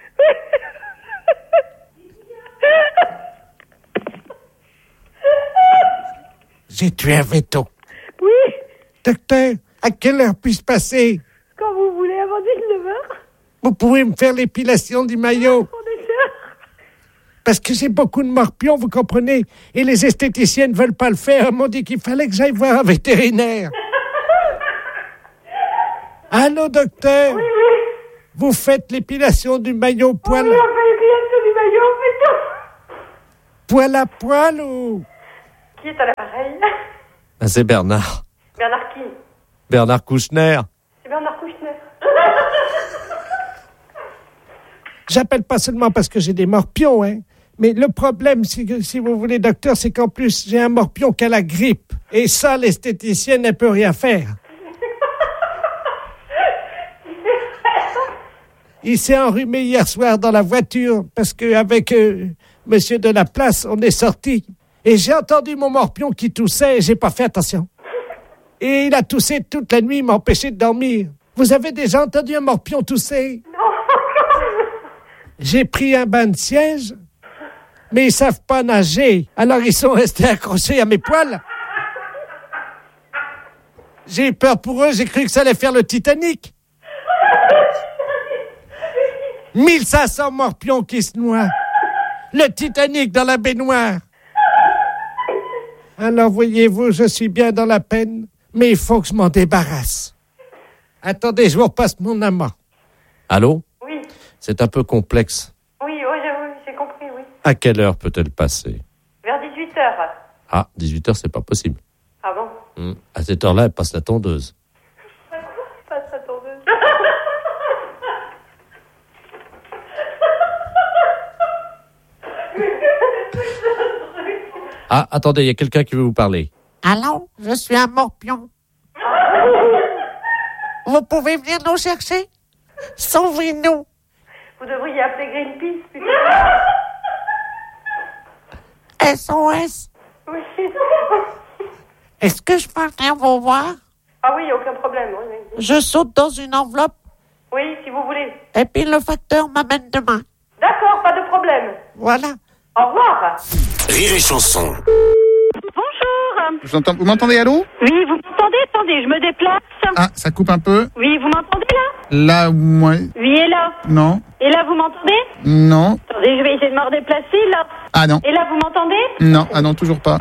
J'ai tué un véto. Oui. Docteur, à quelle heure puis-je passer? Quand vous voulez, avant 19h. Vous pouvez me faire l'épilation du maillot? Parce que j'ai beaucoup de morpions, vous comprenez? Et les esthéticiennes ne veulent pas le faire. Elles m'ont dit qu'il fallait que j'aille voir un vétérinaire. Allô, docteur? Oui. Vous faites l'épilation du maillot poil? Oui, on fait l'épilation du maillot, on fait tout. Poil à poil ou... Qui est à l'appareil? Ah, c'est Bernard. Bernard qui? Bernard Kouchner. C'est Bernard Kouchner. J'appelle pas seulement parce que j'ai des morpions, hein. Mais le problème, c'est que, si vous voulez, docteur, c'est qu'en plus, j'ai un morpion qui a la grippe. Et ça, l'esthéticienne ne peut rien faire. Il s'est enrhumé hier soir dans la voiture parce qu'avec monsieur de la place, on est sortis. Et j'ai entendu mon morpion qui toussait et j'ai pas fait attention. Et il a toussé toute la nuit, il m'a empêché de dormir. Vous avez déjà entendu un morpion tousser? Non. J'ai pris un bain de siège, mais ils savent pas nager. Alors ils sont restés accrochés à mes poils. J'ai eu peur pour eux, j'ai cru que ça allait faire le Titanic. 1500 morpions qui se noient. Le Titanic dans la baignoire. Alors, voyez-vous, je suis bien dans la peine, mais il faut que je m'en débarrasse. Attendez, je vous repasse mon amant. Allô? Oui. C'est un peu complexe. Oui, j'ai compris, oui. À quelle heure peut-elle passer? Vers 18h. Ah, 18h, c'est pas possible. Ah bon? À cette heure-là, elle passe la tondeuse. Passe la tondeuse. Ah, attendez, il y a quelqu'un qui veut vous parler. Allô, je suis un morpion. Vous pouvez venir nous chercher? Sauvez-nous. Vous devriez appeler Greenpeace, plutôt. SOS. Oui. Est-ce que je peux venir vous voir? Ah oui, aucun problème. Oui. Je saute dans une enveloppe Oui, si vous voulez. et puis le facteur m'amène demain. D'accord, pas de problème. Voilà. Au revoir. Rire et chanson. Bonjour. Vous m'entendez, allô? Oui, vous m'entendez? Attendez, je me déplace. Ah, ça coupe un peu. Oui, vous m'entendez là? Là, moi... Oui, et là? Non. Et là, vous m'entendez? Non. Attendez, je vais essayer de me redéplacer là. Ah non. Et là, vous m'entendez? Non, ah non, toujours pas.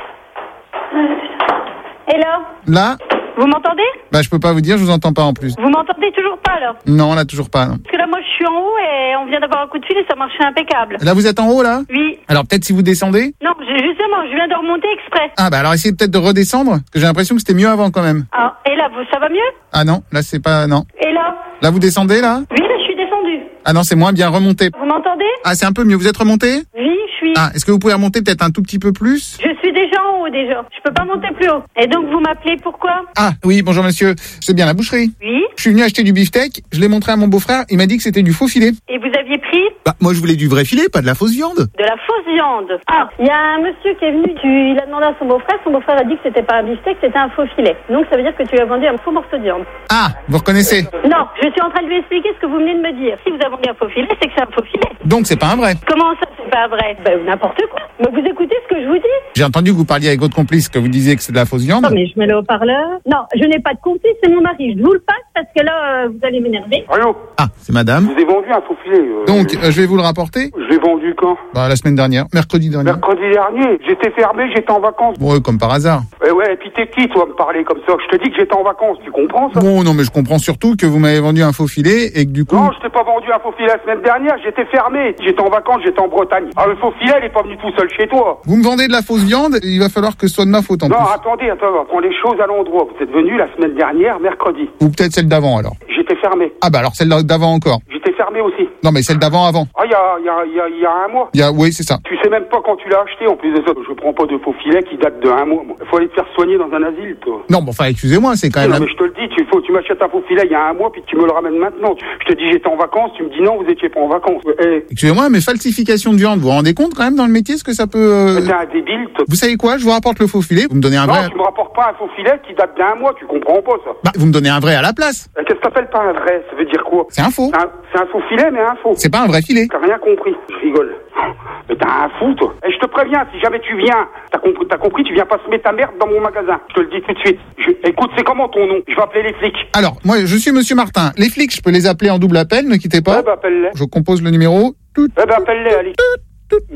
Et là? Là? Vous m'entendez? Bah, je peux pas vous dire, je vous entends pas en plus. Vous m'entendez toujours pas là? Non, là, toujours pas, non. Parce que là, moi, je suis en haut et on vient d'avoir un coup de fil et ça marchait impeccable. Là, vous êtes en haut, là? Oui. Alors, peut-être si vous descendez? Non, justement, je viens de remonter exprès. Ah, bah alors, essayez peut-être de redescendre, parce que j'ai l'impression que c'était mieux avant, quand même. Ah, et là, ça va mieux? Ah non, là, c'est pas... Non. Et là? Là, vous descendez, là? Oui, là, je suis descendue. Ah non, c'est moins bien remonté. Vous m'entendez? Ah, c'est un peu mieux. Vous êtes remonté? Oui, je suis. Ah, est-ce que vous pouvez remonter peut-être un tout petit peu plus? Je suis déjà en haut, déjà. Je peux pas monter plus haut. Et donc, vous m'appelez pourquoi? Ah, oui, bonjour monsieur. C'est bien la boucherie? Oui. Je suis venu acheter du beefsteak, je l'ai montré à mon beau-frère, il m'a dit que c'était du faux filet. Et vous aviez pris? Bah, moi je voulais du vrai filet, pas de la fausse viande. De la fausse viande. Ah, il y a un monsieur qui est venu, il a demandé à son beau-frère a dit que c'était pas un beefsteak, c'était un faux filet. Donc ça veut dire que tu lui as vendu un faux morceau de viande. Ah, vous reconnaissez? Non, je suis en train de lui expliquer ce que vous venez de me dire. Si vous avez vendu un faux filet, c'est que c'est un faux filet. Donc c'est pas un vrai? Comment ça, c'est pas vrai? Ben, n'importe quoi. Mais vous écoutez ce que je vous dis? J'ai entendu que vous parliez avec votre complice, que vous disiez que c'est de la fausse viande. Non, mais je mets le haut-parleur. Non, je n'ai pas de complice, c'est mon mari. Je vous le passe parce que là, vous allez m'énerver. Allô? Ah, c'est madame. Je vous ai vendu un faux filet. Donc, je vais vous le rapporter? Je l'ai vendu quand? Bah, la semaine dernière, mercredi dernier. Mercredi dernier. J'étais fermé, j'étais en vacances. Bon, comme par hasard. Ouais, et puis t'es qui, toi, me parler comme ça? Je te dis que j'étais en vacances, tu comprends ça? Bon, non, mais je comprends surtout que vous m'avez vendu un faux filet et que du coup... Non, je t'ai pas vendu un faux filet la semaine dernière, j'étais fermé. J'étais en vacances, j'étais en Bretagne. Ah, le faux filet, il est pas venu tout seul chez toi. Vous me vendez de la fausse viande, il va falloir que ce soit de ma faute en plus. Non, attendez, prends les choses à l'endroit. Vous êtes venu la semaine dernière, mercredi. Ou peut-être celle d'avant alors. J'étais fermé. Ah bah alors celle d'avant encore. J'étais fermé aussi. Non mais celle d'avant avant. Ah, il y a un mois. Oui, c'est ça. Tu sais même pas quand tu l'as acheté, en plus de ça. Je prends pas de faux filet qui date de un mois, moi. Faut aller te faire soigner dans un asile, toi. Non, bon, enfin, excusez-moi, c'est quand même... Non, mais je te le dis, tu m'achètes un faux filet il y a un mois, puis tu me le ramènes maintenant. Je te dis j'étais en vacances, tu me dis non, vous étiez pas en vacances. Excusez-moi, mais falsification de viande, vous vous rendez compte quand même dans le métier ce que ça peut... T'es un débile, toi. Vous savez quoi, je vous rapporte le faux filet, vous me donnez un vrai... Non, tu me rapportes pas un faux filet qui date d'un mois, tu comprends pas ça. Bah, vous me donnez un vrai à la place. Qu'est-ce que t'appelles pas un vrai? Ça veut dire quoi? C'est un faux. C'est un faux filet, mais un faux. C'est pas un vrai filet. T'as rien compris. Je rigole. Mais t'as un fou, toi. Et je te préviens, si jamais tu viens, t'as compris, tu viens pas semer ta merde dans mon magasin. Je te le dis tout de suite. Écoute, c'est comment ton nom? Je vais appeler les flics. Alors, moi, je suis monsieur Martin. Les flics, je peux les appeler en double appel, ne quittez pas. Ouais, bah, appelle-les. Je compose le numéro. Ouais, bah, appelle-les, allez.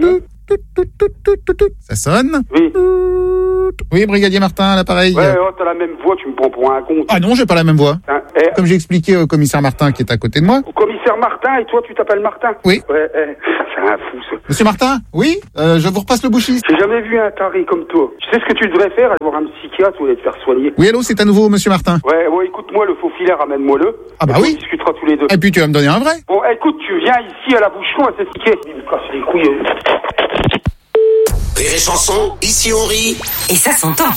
Ça sonne? Oui. Oui, brigadier Martin, à l'appareil. Ouais, t'as la même voix, tu me prends pour un con. Ah non, j'ai pas la même voix. Hein, Comme j'ai expliqué au commissaire Martin qui est à côté de moi. Au commissaire Martin, et toi, tu t'appelles Martin? Oui. Ouais, c'est un fou, ça. Monsieur Martin? Oui? Je vous repasse le bouchiste. J'ai jamais vu un taré comme toi. Tu sais ce que tu devrais faire? Aller voir un psychiatre ou aller te faire soigner. Oui, allô, c'est à nouveau monsieur Martin. Ouais, écoute-moi, le faux filaire, ramène-moi-le. Ah bah oui. On discutera tous les deux. Et puis tu vas me donner un vrai. Bon, écoute, tu viens ici à la boucheron à s'expliquer. Il me casse les couilles. Rire et chanson, ici on rit. Et ça s'entend.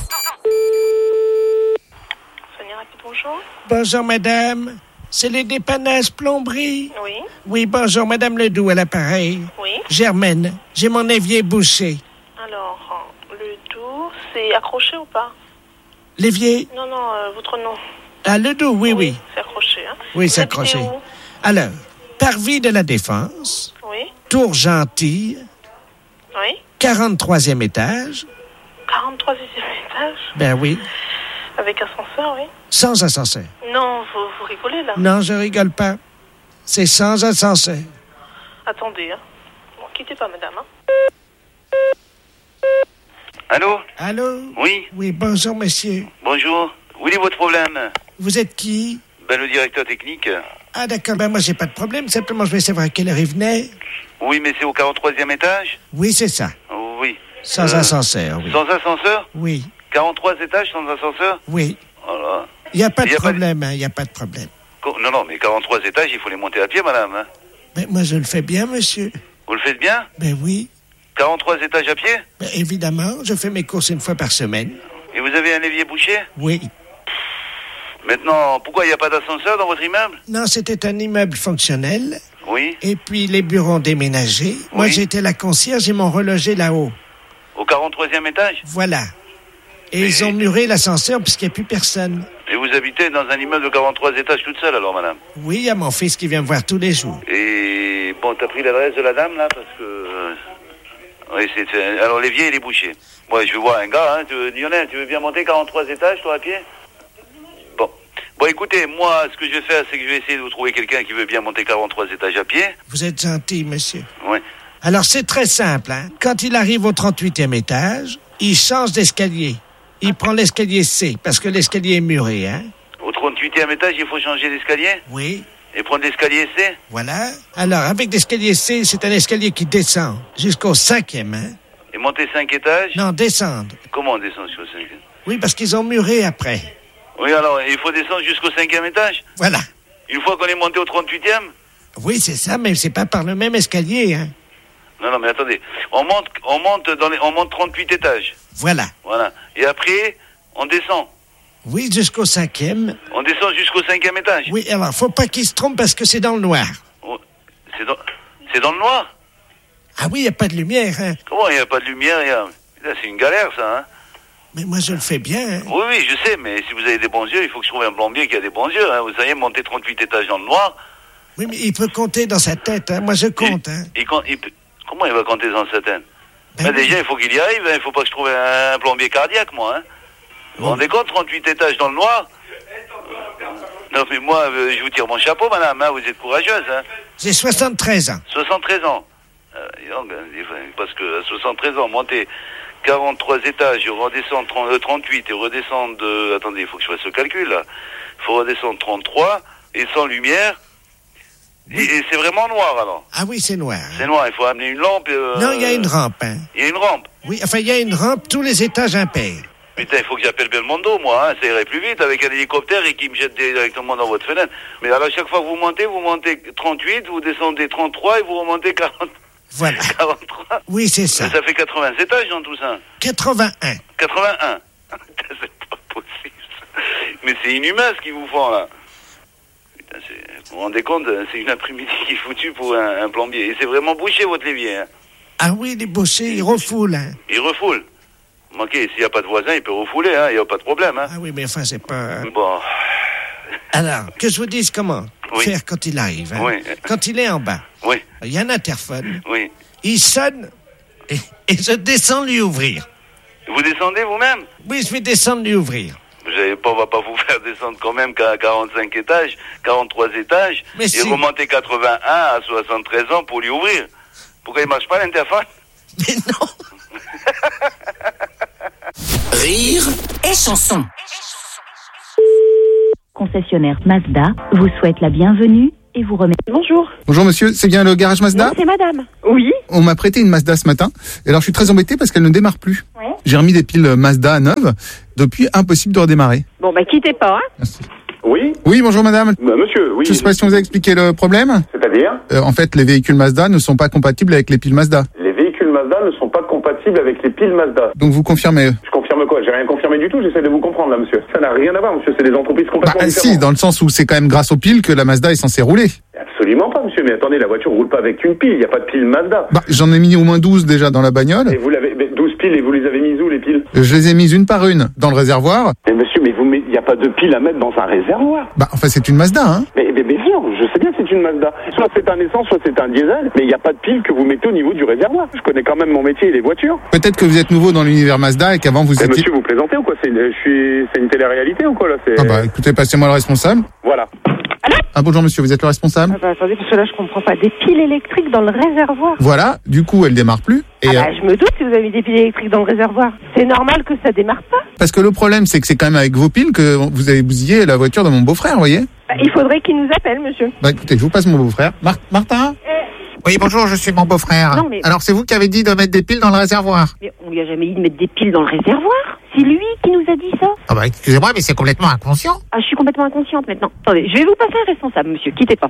Bonjour. Bonjour, madame. C'est les dépannages plomberie? Oui. Oui, bonjour, madame Ledoux à l'appareil. Oui. Germaine, j'ai mon évier bouché. Alors, Ledoux, c'est accroché ou pas? L'évier? Non, votre nom. Ah, Ledoux, oui. C'est accroché, hein? Oui, c'est accroché. Où? Alors, Parvis de la Défense. Oui. Tour Gentille. Oui. 43e étage. 43e étage? Ben oui. Avec ascenseur, oui. Sans ascenseur. Non, vous rigolez, là. Non, je rigole pas. C'est sans ascenseur. Attendez, hein. Bon, quittez pas, madame, hein. Allô? Allô? Oui. Oui, bonjour, monsieur. Bonjour. Où est votre problème? Vous êtes qui? Ben, le directeur technique. Ah, d'accord. Ben, moi, j'ai pas de problème. Simplement, je vais savoir à quelle heure il venait. Oui, mais c'est au 43e étage? Oui, c'est ça. Oui. Sans ascenseur, oui. Sans ascenseur? Oui. 43 étages sans ascenseur? Oui. Voilà. Il n'y a pas de problème, hein. Il n'y a pas de problème. Non, mais 43 étages, il faut les monter à pied, madame. Hein. Mais moi, je le fais bien, monsieur. Vous le faites bien? Ben oui. 43 étages à pied? Ben, évidemment, je fais mes courses une fois par semaine. Et vous avez un évier bouché? Oui. Maintenant, pourquoi il n'y a pas d'ascenseur dans votre immeuble? Non, c'était un immeuble fonctionnel. Oui. Et puis, les bureaux ont déménagé. Oui. Moi, j'étais la concierge, ils m'ont relogé là-haut. Au 43e étage? Voilà. Et ils ont muré l'ascenseur puisqu'il n'y a plus personne. Et vous habitez dans un immeuble de 43 étages toute seule, alors, madame? Oui, il y a mon fils qui vient me voir tous les jours. Et bon, t'as pris l'adresse de la dame, là, parce que... Oui, alors, l'évier, il est bouché. Moi, je veux voir un gars, hein. Lionel, tu veux bien monter 43 étages, toi, à pied? Bon, écoutez, moi, ce que je vais faire, c'est que je vais essayer de vous trouver quelqu'un qui veut bien monter 43 étages à pied. Vous êtes gentil, monsieur. Oui. Alors, c'est très simple, hein. Quand il arrive au 38e étage, il change d'escalier. Il prend l'escalier C, parce que l'escalier est muré, hein. Au 38e étage, il faut changer d'escalier? Oui. Et prendre l'escalier C? Voilà. Alors, avec l'escalier C, c'est un escalier qui descend jusqu'au 5e, hein. Et monter 5 étages? Non, descendre. Comment on descend jusqu'au 5e? Oui, parce qu'ils ont muré après. Oui, alors, il faut descendre jusqu'au 5e étage? Voilà. Une fois qu'on est monté au 38e? Oui, c'est ça, mais c'est pas par le même escalier, hein. Non, mais attendez. On monte 38 étages. Voilà. Voilà. Et après, on descend. Oui, jusqu'au 5e. On descend jusqu'au 5e étage. Oui, alors, faut pas qu'il se trompe parce que c'est dans le noir. Oh, c'est dans le noir? Ah oui, il n'y a pas de lumière, hein. Comment il n'y a pas de lumière? Là, c'est une galère, ça, hein. Mais moi, je le fais bien, hein. Oui, je sais, mais si vous avez des bons yeux, il faut que je trouve un plombier qui a des bons yeux, hein. Vous savez, monter 38 étages dans le noir. Oui, mais il peut compter dans sa tête, hein. Moi, je compte, hein. Comment il va compter dans sa tête? Ben déjà, il faut qu'il y arrive, hein. Il faut pas que je trouve un plombier cardiaque, moi, hein. Vous vous rendez compte, 38 étages dans le noir? Non, mais moi, je vous tire mon chapeau, madame, hein. Vous êtes courageuse, hein. J'ai 73 ans. 73 ans. Parce que à 73 ans, monter 43 étages, redescendre 38 et redescendre... attendez, il faut que je fasse ce calcul, là. Il faut redescendre 33 et sans lumière. Oui. Et c'est vraiment noir, alors? Ah oui, c'est noir. C'est noir, il faut amener une lampe... Non, il y a une rampe, hein. Il y a une rampe? Oui, enfin, il y a une rampe, tous les étages impairs. Putain, il faut que j'appelle Belmondo, moi, hein. Ça irait plus vite avec un hélicoptère et qui me jette directement dans votre fenêtre. Mais alors, chaque fois que vous montez 38, vous descendez 33 et vous remontez 40... Voilà. 43. Oui, c'est ça. Ça fait 80 étages dans tout ça. 81. 81. C'est pas possible. Mais c'est inhumain ce qu'ils vous font, là. Putain, vous vous rendez compte, c'est une après-midi qui est foutue pour un plombier. Et c'est vraiment bouché, votre l'évier, hein. Ah oui, il est bouché, il refoule, hein. Il refoule. Ok, s'il n'y a pas de voisin, il peut refouler, hein. Il n'y a pas de problème, hein. Ah oui, mais enfin, c'est pas... Bon. Alors, que je vous dise comment faire quand il arrive, hein. Oui. Quand il est en bas. Oui. Il y a un interphone. Oui. Il sonne et je descends lui ouvrir. Vous descendez vous-même? Oui, je vais descendre lui ouvrir. On va pas vous faire descendre quand même qu'à 45 étages, 43 étages, mais et remonter 81 à 73 ans pour lui ouvrir. Pourquoi il marche pas l'interphone? Rire et chanson. Concessionnaire Mazda vous souhaite la bienvenue et vous remercie. Bonjour. Bonjour monsieur, c'est bien le garage Mazda? Non, c'est madame. Oui. On m'a prêté une Mazda ce matin. Et alors je suis très embêté parce qu'elle ne démarre plus. Ouais. J'ai remis des piles Mazda neuves. Depuis, impossible de redémarrer. Bon, bah quittez pas, hein. Oui. Oui, bonjour madame. Monsieur, oui. Je sais pas si on vous a expliqué le problème. C'est-à-dire En fait, les véhicules Mazda ne sont pas compatibles avec les piles Mazda. Les véhicules Mazda ne sont pas compatibles avec les piles Mazda. Donc vous confirmez? Je confirme quoi? J'ai rien confirmé du tout, j'essaie de vous comprendre là, monsieur. Ça n'a rien à voir, monsieur, c'est des entreprises complètement différentes. Si, dans le sens où c'est quand même grâce aux piles que la Mazda est censée rouler. Absolument pas, monsieur, mais attendez, la voiture roule pas avec une pile, il n'y a pas de pile Mazda. J'en ai mis au moins 12 déjà dans la bagnole. Et vous l'avez, 12 piles, et vous les avez mises où, les piles? Je les ai mises une par une dans le réservoir. Mais monsieur, mais il n'y a pas de pile à mettre dans un réservoir. Enfin, c'est une Mazda, hein. Mais bien sûr, je sais bien que c'est une Mazda. Soit c'est un essence, soit c'est un diesel, mais il n'y a pas de pile que vous mettez au niveau du réservoir. Je connais quand même mon métier et les voitures. Peut-être que vous êtes nouveau dans l'univers Mazda et qu'avant vous étiez... Monsieur, vous plaisantez ou quoi? C'est une télé-réalité ou quoi, là? Écoutez, passez-moi le responsable. Voilà. Bonjour monsieur, vous êtes le responsable? Attendez, parce que là, je comprends pas. Des piles électriques dans le réservoir. Voilà, du coup, elle démarre plus. Et je me doute si vous avez mis des piles électriques dans le réservoir. C'est normal que ça démarre pas. Parce que le problème, c'est que c'est quand même avec vos piles que vous avez bousillé la voiture de mon beau-frère, vous voyez? Il faudrait qu'il nous appelle, monsieur. Écoutez, je vous passe mon beau-frère. Martin? Oui, bonjour, je suis mon beau-frère. Non, mais... Alors, c'est vous qui avez dit de mettre des piles dans le réservoir? Mais on lui a jamais dit de mettre des piles dans le réservoir. C'est lui qui nous a dit ça. Excusez-moi, mais c'est complètement inconscient. Je suis complètement inconsciente maintenant. Attendez, je vais vous passer un responsable, monsieur. Quittez pas.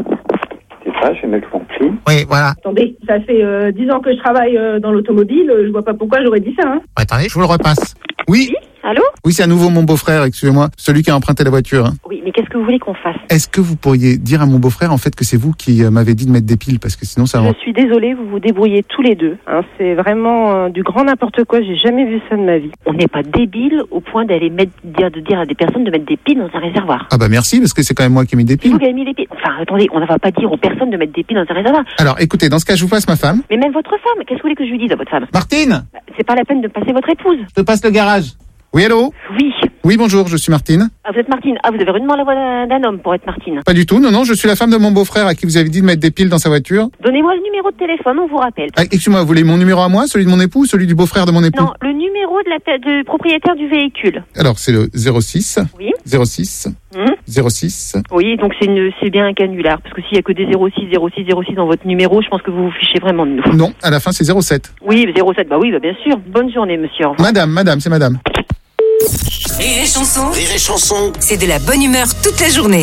C'est ça, je vais mettre mon pli. Oui, voilà. Attendez, ça fait 10 ans que je travaille dans l'automobile. Je vois pas pourquoi j'aurais dit ça, hein. Attendez, je vous le repasse. Oui? Allô? Oui, c'est à nouveau mon beau-frère, excusez-moi. Celui qui a emprunté la voiture. Hein. Oui, mais qu'est-ce que vous voulez qu'on fasse? Est-ce que vous pourriez dire à mon beau-frère, en fait, que c'est vous qui m'avez dit de mettre des piles? Parce que sinon, ça... Je suis désolée, vous vous débrouillez tous les deux. Hein. C'est vraiment du grand n'importe quoi. J'ai jamais vu ça de ma vie. On n'est pas débile au point d'aller dire à des personnes de mettre des piles dans un réservoir. Merci, parce que c'est quand même moi qui ai mis des piles. C'est vous qui avez mis les piles. Enfin, attendez, on ne va pas dire aux personnes de mettre des piles dans un réservoir. Alors, écoutez, dans ce cas, je vous passe ma femme. Mais même votre femme, qu'est-ce que vous voulez que je lui dise à votre femme? Martine! C'est pas la peine de passer votre épouse. Je te passe le garage. Oui, allô? Oui. Oui, bonjour, je suis Martine. Vous êtes Martine. Vous avez rudement la voix d'un homme pour être Martine. Pas du tout, non, je suis la femme de mon beau-frère à qui vous avez dit de mettre des piles dans sa voiture. Donnez-moi le numéro de téléphone, on vous rappelle. Excusez-moi, vous voulez mon numéro à moi, celui de mon époux ou celui du beau-frère de mon époux? Non, le numéro du propriétaire du véhicule. Alors, c'est le 06. Oui. 06. 06. Oui, donc c'est bien un canular, parce que s'il y a que des 06 dans votre numéro, je pense que vous vous fichez vraiment de nous. Non, à la fin, c'est 07. Oui, 07, oui, bien sûr. Bonne journée, monsieur. Madame, c'est madame. Rire et chanson, c'est de la bonne humeur toute la journée.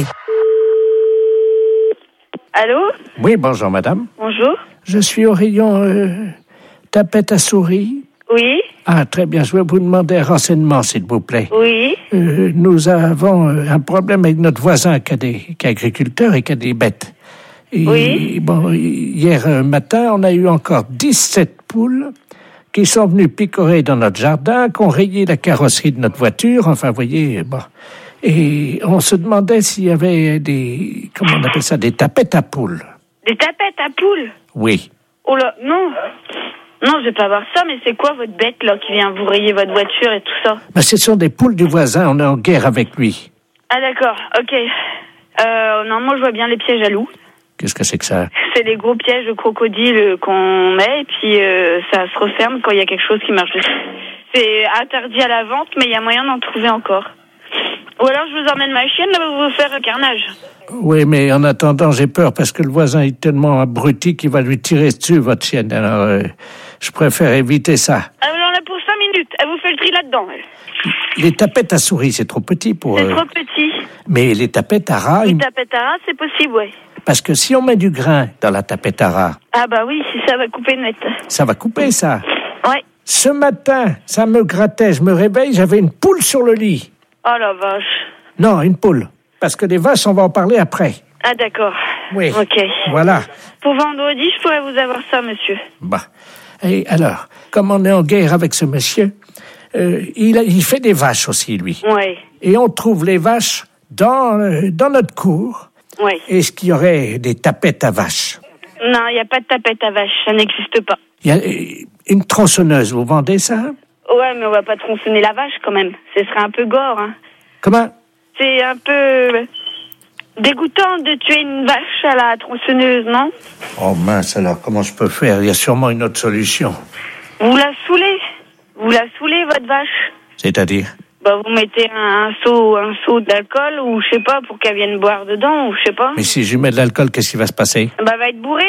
Allô? Oui, bonjour madame. Bonjour. Je suis au rayon tapette à souris. Oui. Très bien, je vais vous demander un renseignement, s'il vous plaît. Oui. Nous avons un problème avec notre voisin qui est agriculteur et qui a des bêtes. Et, oui. Hier matin, on a eu encore 17 poules qui sont venus picorer dans notre jardin, qui ont rayé la carrosserie de notre voiture, enfin, vous voyez, Et on se demandait s'il y avait des, comment on appelle ça, des tapettes à poules. Des tapettes à poules? Oui. Oh là, non. Non, je vais pas voir ça, mais c'est quoi votre bête, là, qui vient vous rayer votre voiture et tout ça? Ce sont des poules du voisin, on est en guerre avec lui. Ah, d'accord, ok. Non, moi, je vois bien les pièges à loups. Qu'est-ce que c'est que ça? C'est des gros pièges de crocodile qu'on met, et puis ça se referme quand il y a quelque chose qui marche dessus. C'est interdit à la vente, mais il y a moyen d'en trouver encore. Ou alors je vous emmène ma chienne, là, vous faire un carnage. Oui, mais en attendant, j'ai peur, parce que le voisin est tellement abruti qu'il va lui tirer dessus, votre chienne. Alors, je préfère éviter ça. Alors là, pour 5 minutes, elle vous fait le tri là-dedans. Les tapettes à souris, c'est trop petit pour... C'est trop petit. Mais les tapettes à rats... Les tapettes à rats, c'est possible, ouais. Parce que si on met du grain dans la tapette à rats... Ah bah oui, si ça va couper net. Ça va couper, ça. Ouais. Ce matin, ça me grattait, je me réveille, j'avais une poule sur le lit. Oh la vache. Non, une poule. Parce que les vaches, on va en parler après. Ah d'accord. Oui. Ok. Voilà. Pour vendredi, je pourrais vous avoir ça, monsieur. Et alors, comme on est en guerre avec ce monsieur, il fait des vaches aussi, lui. Oui. Et on trouve les vaches dans notre cour. Oui. Est-ce qu'il y aurait des tapettes à vaches? Non, il n'y a pas de tapette à vaches, ça n'existe pas. Il y a une tronçonneuse, vous vendez ça? Ouais, mais on va pas tronçonner la vache quand même. Ce serait un peu gore, hein. Comment? C'est un peu... dégoûtant de tuer une vache à la tronçonneuse, non? Oh mince alors, comment je peux faire? Il y a sûrement une autre solution. Vous la saoulez. Vous la saoulez, votre vache. C'est-à-dire? Bah, vous mettez un seau d'alcool, ou je sais pas, pour qu'elle vienne boire dedans, ou je sais pas. Mais si je lui mets de l'alcool, qu'est-ce qui va se passer? Bah, elle va être bourrée.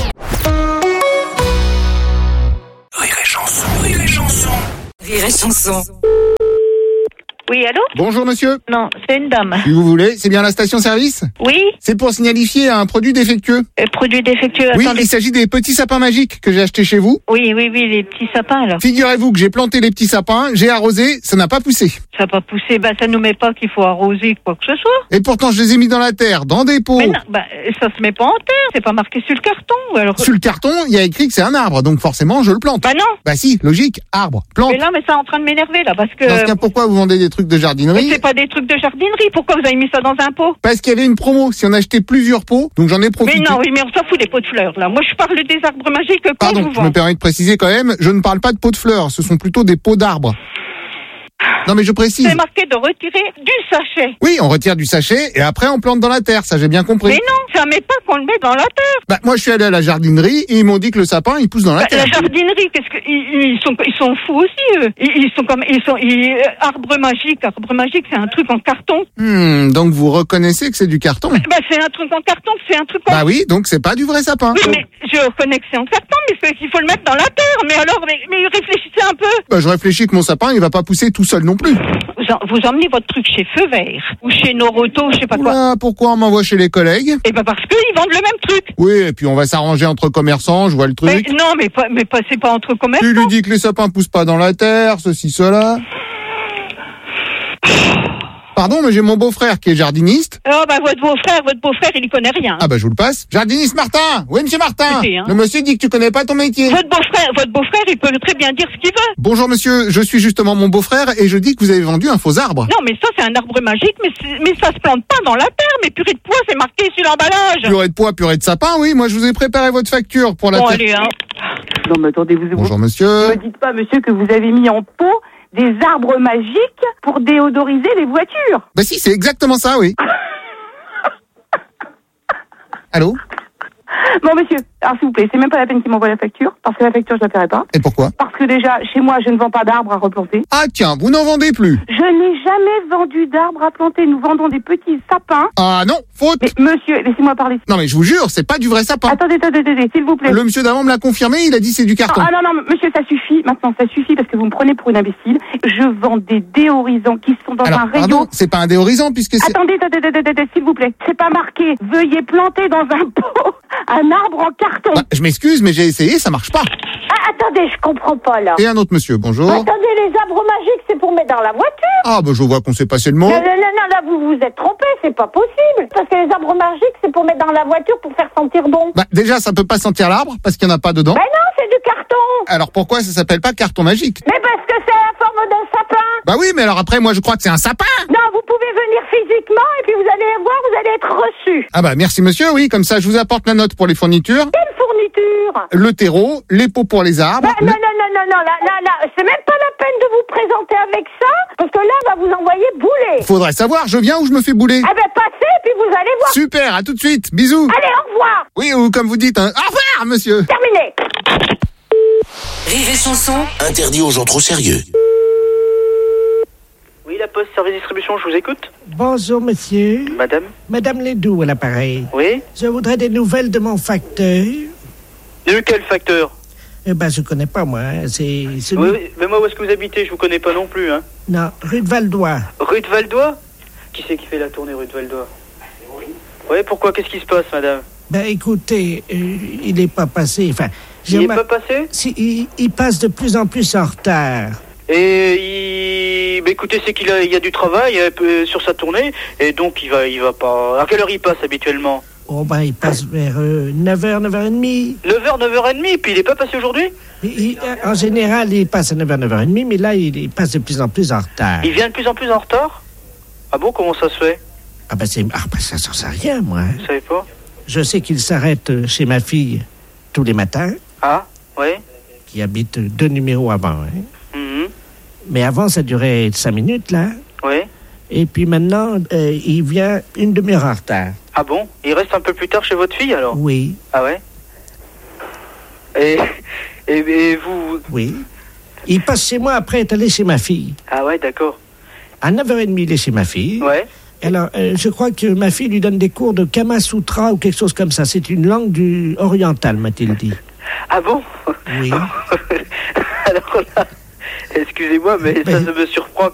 Rire et chanson, rire et chanson. Rire et chanson. Oui, allô? Bonjour monsieur. Non, c'est une dame. Si vous voulez, c'est bien la station-service? Oui. C'est pour signifier un produit défectueux. Produit défectueux, Oui, attendez. il s'agit des petits sapins magiques que j'ai achetés chez vous. Oui, les petits sapins, là. Figurez-vous que j'ai planté les petits sapins, j'ai arrosé, ça n'a pas poussé. Ça n'a pas poussé, bah ça nous met pas qu'il faut arroser quoi que ce soit. Et pourtant, je les ai mis dans la terre, dans des pots. Mais non, bah ça se met pas en terre, c'est pas marqué sur le carton. Alors... Sur le carton, il y a écrit que c'est un arbre, donc forcément, je le plante. Bah non. Bah si, logique, arbre, plante. Mais là, mais ça est en train de m'énerver, là, parce que... Dans ce cas, pourquoi vous vendez des trucs de jardinerie? Mais c'est pas des trucs de jardinerie, pourquoi vous avez mis ça dans un pot? Parce qu'il y avait une promo, si on achetait plusieurs pots, donc j'en ai profité. Mais non, oui, mais on s'en fout des pots de fleurs, là. Moi, je parle des arbres magiques qu'on Pardon, vous je me vend. permets de préciser quand même, je ne parle pas de pots de fleurs, ce sont plutôt des pots d'arbres. Non mais je précise. C'est marqué de retirer du sachet. Oui, on retire du sachet et après on plante dans la terre, ça j'ai bien compris. Mais non, ça met pas qu'on le met dans la terre. Bah moi je suis allé à la jardinerie et ils m'ont dit que le sapin il pousse dans la terre. La jardinerie, qu'est-ce que ils sont fous aussi eux. Arbre magique, c'est un truc en carton. Donc vous reconnaissez que c'est du carton? Bah c'est un truc en carton, c'est un truc en... Bah oui, donc c'est pas du vrai sapin. Oui, mais je reconnais que c'est en carton, mais c'est qu'il faut le mettre dans la terre. Mais alors, mais réfléchissez un peu. Bah je réfléchis que mon sapin il va pas pousser tout seul non plus. Vous emmenez votre truc chez Feu Vert ou chez Noroto, je sais pas quoi. Oula, pourquoi on m'envoie chez les collègues? Eh ben parce qu'ils vendent le même truc. Oui, et puis on va s'arranger entre commerçants, je vois le truc. Mais non, mais c'est pas entre commerçants. Tu lui dis que les sapins poussent pas dans la terre, ceci, cela. Pardon, mais j'ai mon beau-frère qui est jardiniste. Oh bah votre beau-frère, il y connaît rien. Ah bah je vous le passe. Jardiniste Martin. Oui, monsieur Martin. Écoutez, hein. Le monsieur dit que tu connais pas ton métier. Votre beau-frère, il peut très bien dire ce qu'il veut. Bonjour monsieur, je suis justement mon beau-frère et je dis que vous avez vendu un faux arbre. Non, mais ça c'est un arbre magique, mais ça se plante pas dans la terre. Mais purée de pois, c'est marqué sur l'emballage. Purée de pois, purée de sapin, oui. Moi je vous ai préparé votre facture pour la Bon, terre. allez, hein. Non, mais attendez, Bonjour monsieur. Ne me dites pas, monsieur, que vous avez mis en pot des arbres magiques pour déodoriser les voitures. Bah si, c'est exactement ça, oui. Allô? Bon, monsieur, alors s'il vous plaît, c'est même pas la peine qu'il m'envoie la facture, parce que la facture, je la paierai pas. Et pourquoi? Parce que déjà, chez moi, je ne vends pas d'arbres à replanter. Ah tiens, vous n'en vendez plus. Je n'ai jamais vendu d'arbres à planter. Nous vendons des petits sapins. Ah non, faute. Mais monsieur, laissez-moi parler. Non mais je vous jure, c'est pas du vrai sapin. Attendez, s'il vous plaît. Le monsieur d'avant me l'a confirmé, il a dit c'est du carton. Ah non, monsieur, ça suffit. Maintenant, ça suffit parce que vous me prenez pour une imbécile. Je vends des déorisants qui sont dans Alors, un rayon. pardon, c'est pas un déorisant puisque c'est... Attendez, s'il vous plaît. C'est pas marqué. Veuillez planter dans un pot un arbre en carton. Bah, je m'excuse, mais j'ai essayé, ça marche pas. Ah, attendez, je comprends pas là. Et un autre monsieur, bonjour. Attendez, les arbres magiques, c'est pour mettre dans la voiture. Ah bah je vois qu'on s'est passé le mot. Non, là vous vous êtes trompé, c'est pas possible. Parce que les arbres magiques, c'est pour mettre dans la voiture pour faire sentir bon. Bah déjà, ça peut pas sentir l'arbre parce qu'il y en a pas dedans. Ben non, c'est du carton. Alors pourquoi ça s'appelle pas carton magique? Mais parce que c'est la forme d'un sapin. Bah oui, mais alors après, moi je crois que c'est un sapin. Non, vous pouvez venir physiquement et puis vous allez voir, vous allez être reçu. Ah bah merci monsieur, oui, comme ça je vous apporte la note pour les fournitures. Quelle fourniture? Le terreau, les pots pour les arbres. Bah, non, là, c'est même pas la peine de vous présenter avec ça, parce que là, on va vous envoyer bouler. Faudrait savoir, je viens ou je me fais bouler? Ah ben passez, puis vous allez voir. Super, à tout de suite, bisous. Allez, au revoir. Oui, ou comme vous dites, au revoir monsieur. Terminé. Rire et chanson. Interdit aux gens trop sérieux. Oui, la Poste, service distribution, je vous écoute. Bonjour, monsieur. Madame? Madame Ledoux à l'appareil. Oui? Je voudrais des nouvelles de mon facteur. De quel facteur? Eh ben, je connais pas, moi. Hein. C'est celui... Oui, mais moi, où est-ce que vous habitez? Je vous connais pas non plus, hein. Non, rue de Valdois. Rue de Valdois? Qui c'est qui fait la tournée rue de Valdois? Oui, pourquoi? Qu'est-ce qui se passe, madame? Ben, écoutez, il n'est pas passé. Enfin, il n'est pas passé? Si, il passe de plus en plus en retard. Et bah, écoutez, c'est qu'il y a du travail sur sa tournée, et donc il va pas... À quelle heure il passe habituellement? Oh ben, il passe vers 9h, 9h30. 9h, 9h30, puis il est pas passé aujourd'hui? En général, il passe à 9h, 9h30, mais là, il passe de plus en plus en retard. Il vient de plus en plus en retard? Ah bon, comment ça se fait? Ah ben, ça, j'en sais rien, moi. Vous savez pas? Je sais qu'il s'arrête chez ma fille tous les matins. Ah, oui. Qui habite 2 numéros avant, hein. Mm-hmm. Mais avant, ça durait 5 minutes, là. Oui. Et puis maintenant, il vient une demi-heure en retard. Ah bon? Il reste un peu plus tard chez votre fille alors? Oui. Ah ouais? Et vous... Oui. Il passe chez moi après être allé chez ma fille. Ah ouais, d'accord. À 9h30, il est chez ma fille. Ouais. Alors, je crois que ma fille lui donne des cours de Kama Sutra ou quelque chose comme ça. C'est une langue orientale, m'a-t-il dit. Ah bon? Oui. Alors là, excusez-moi, mais ça me surprend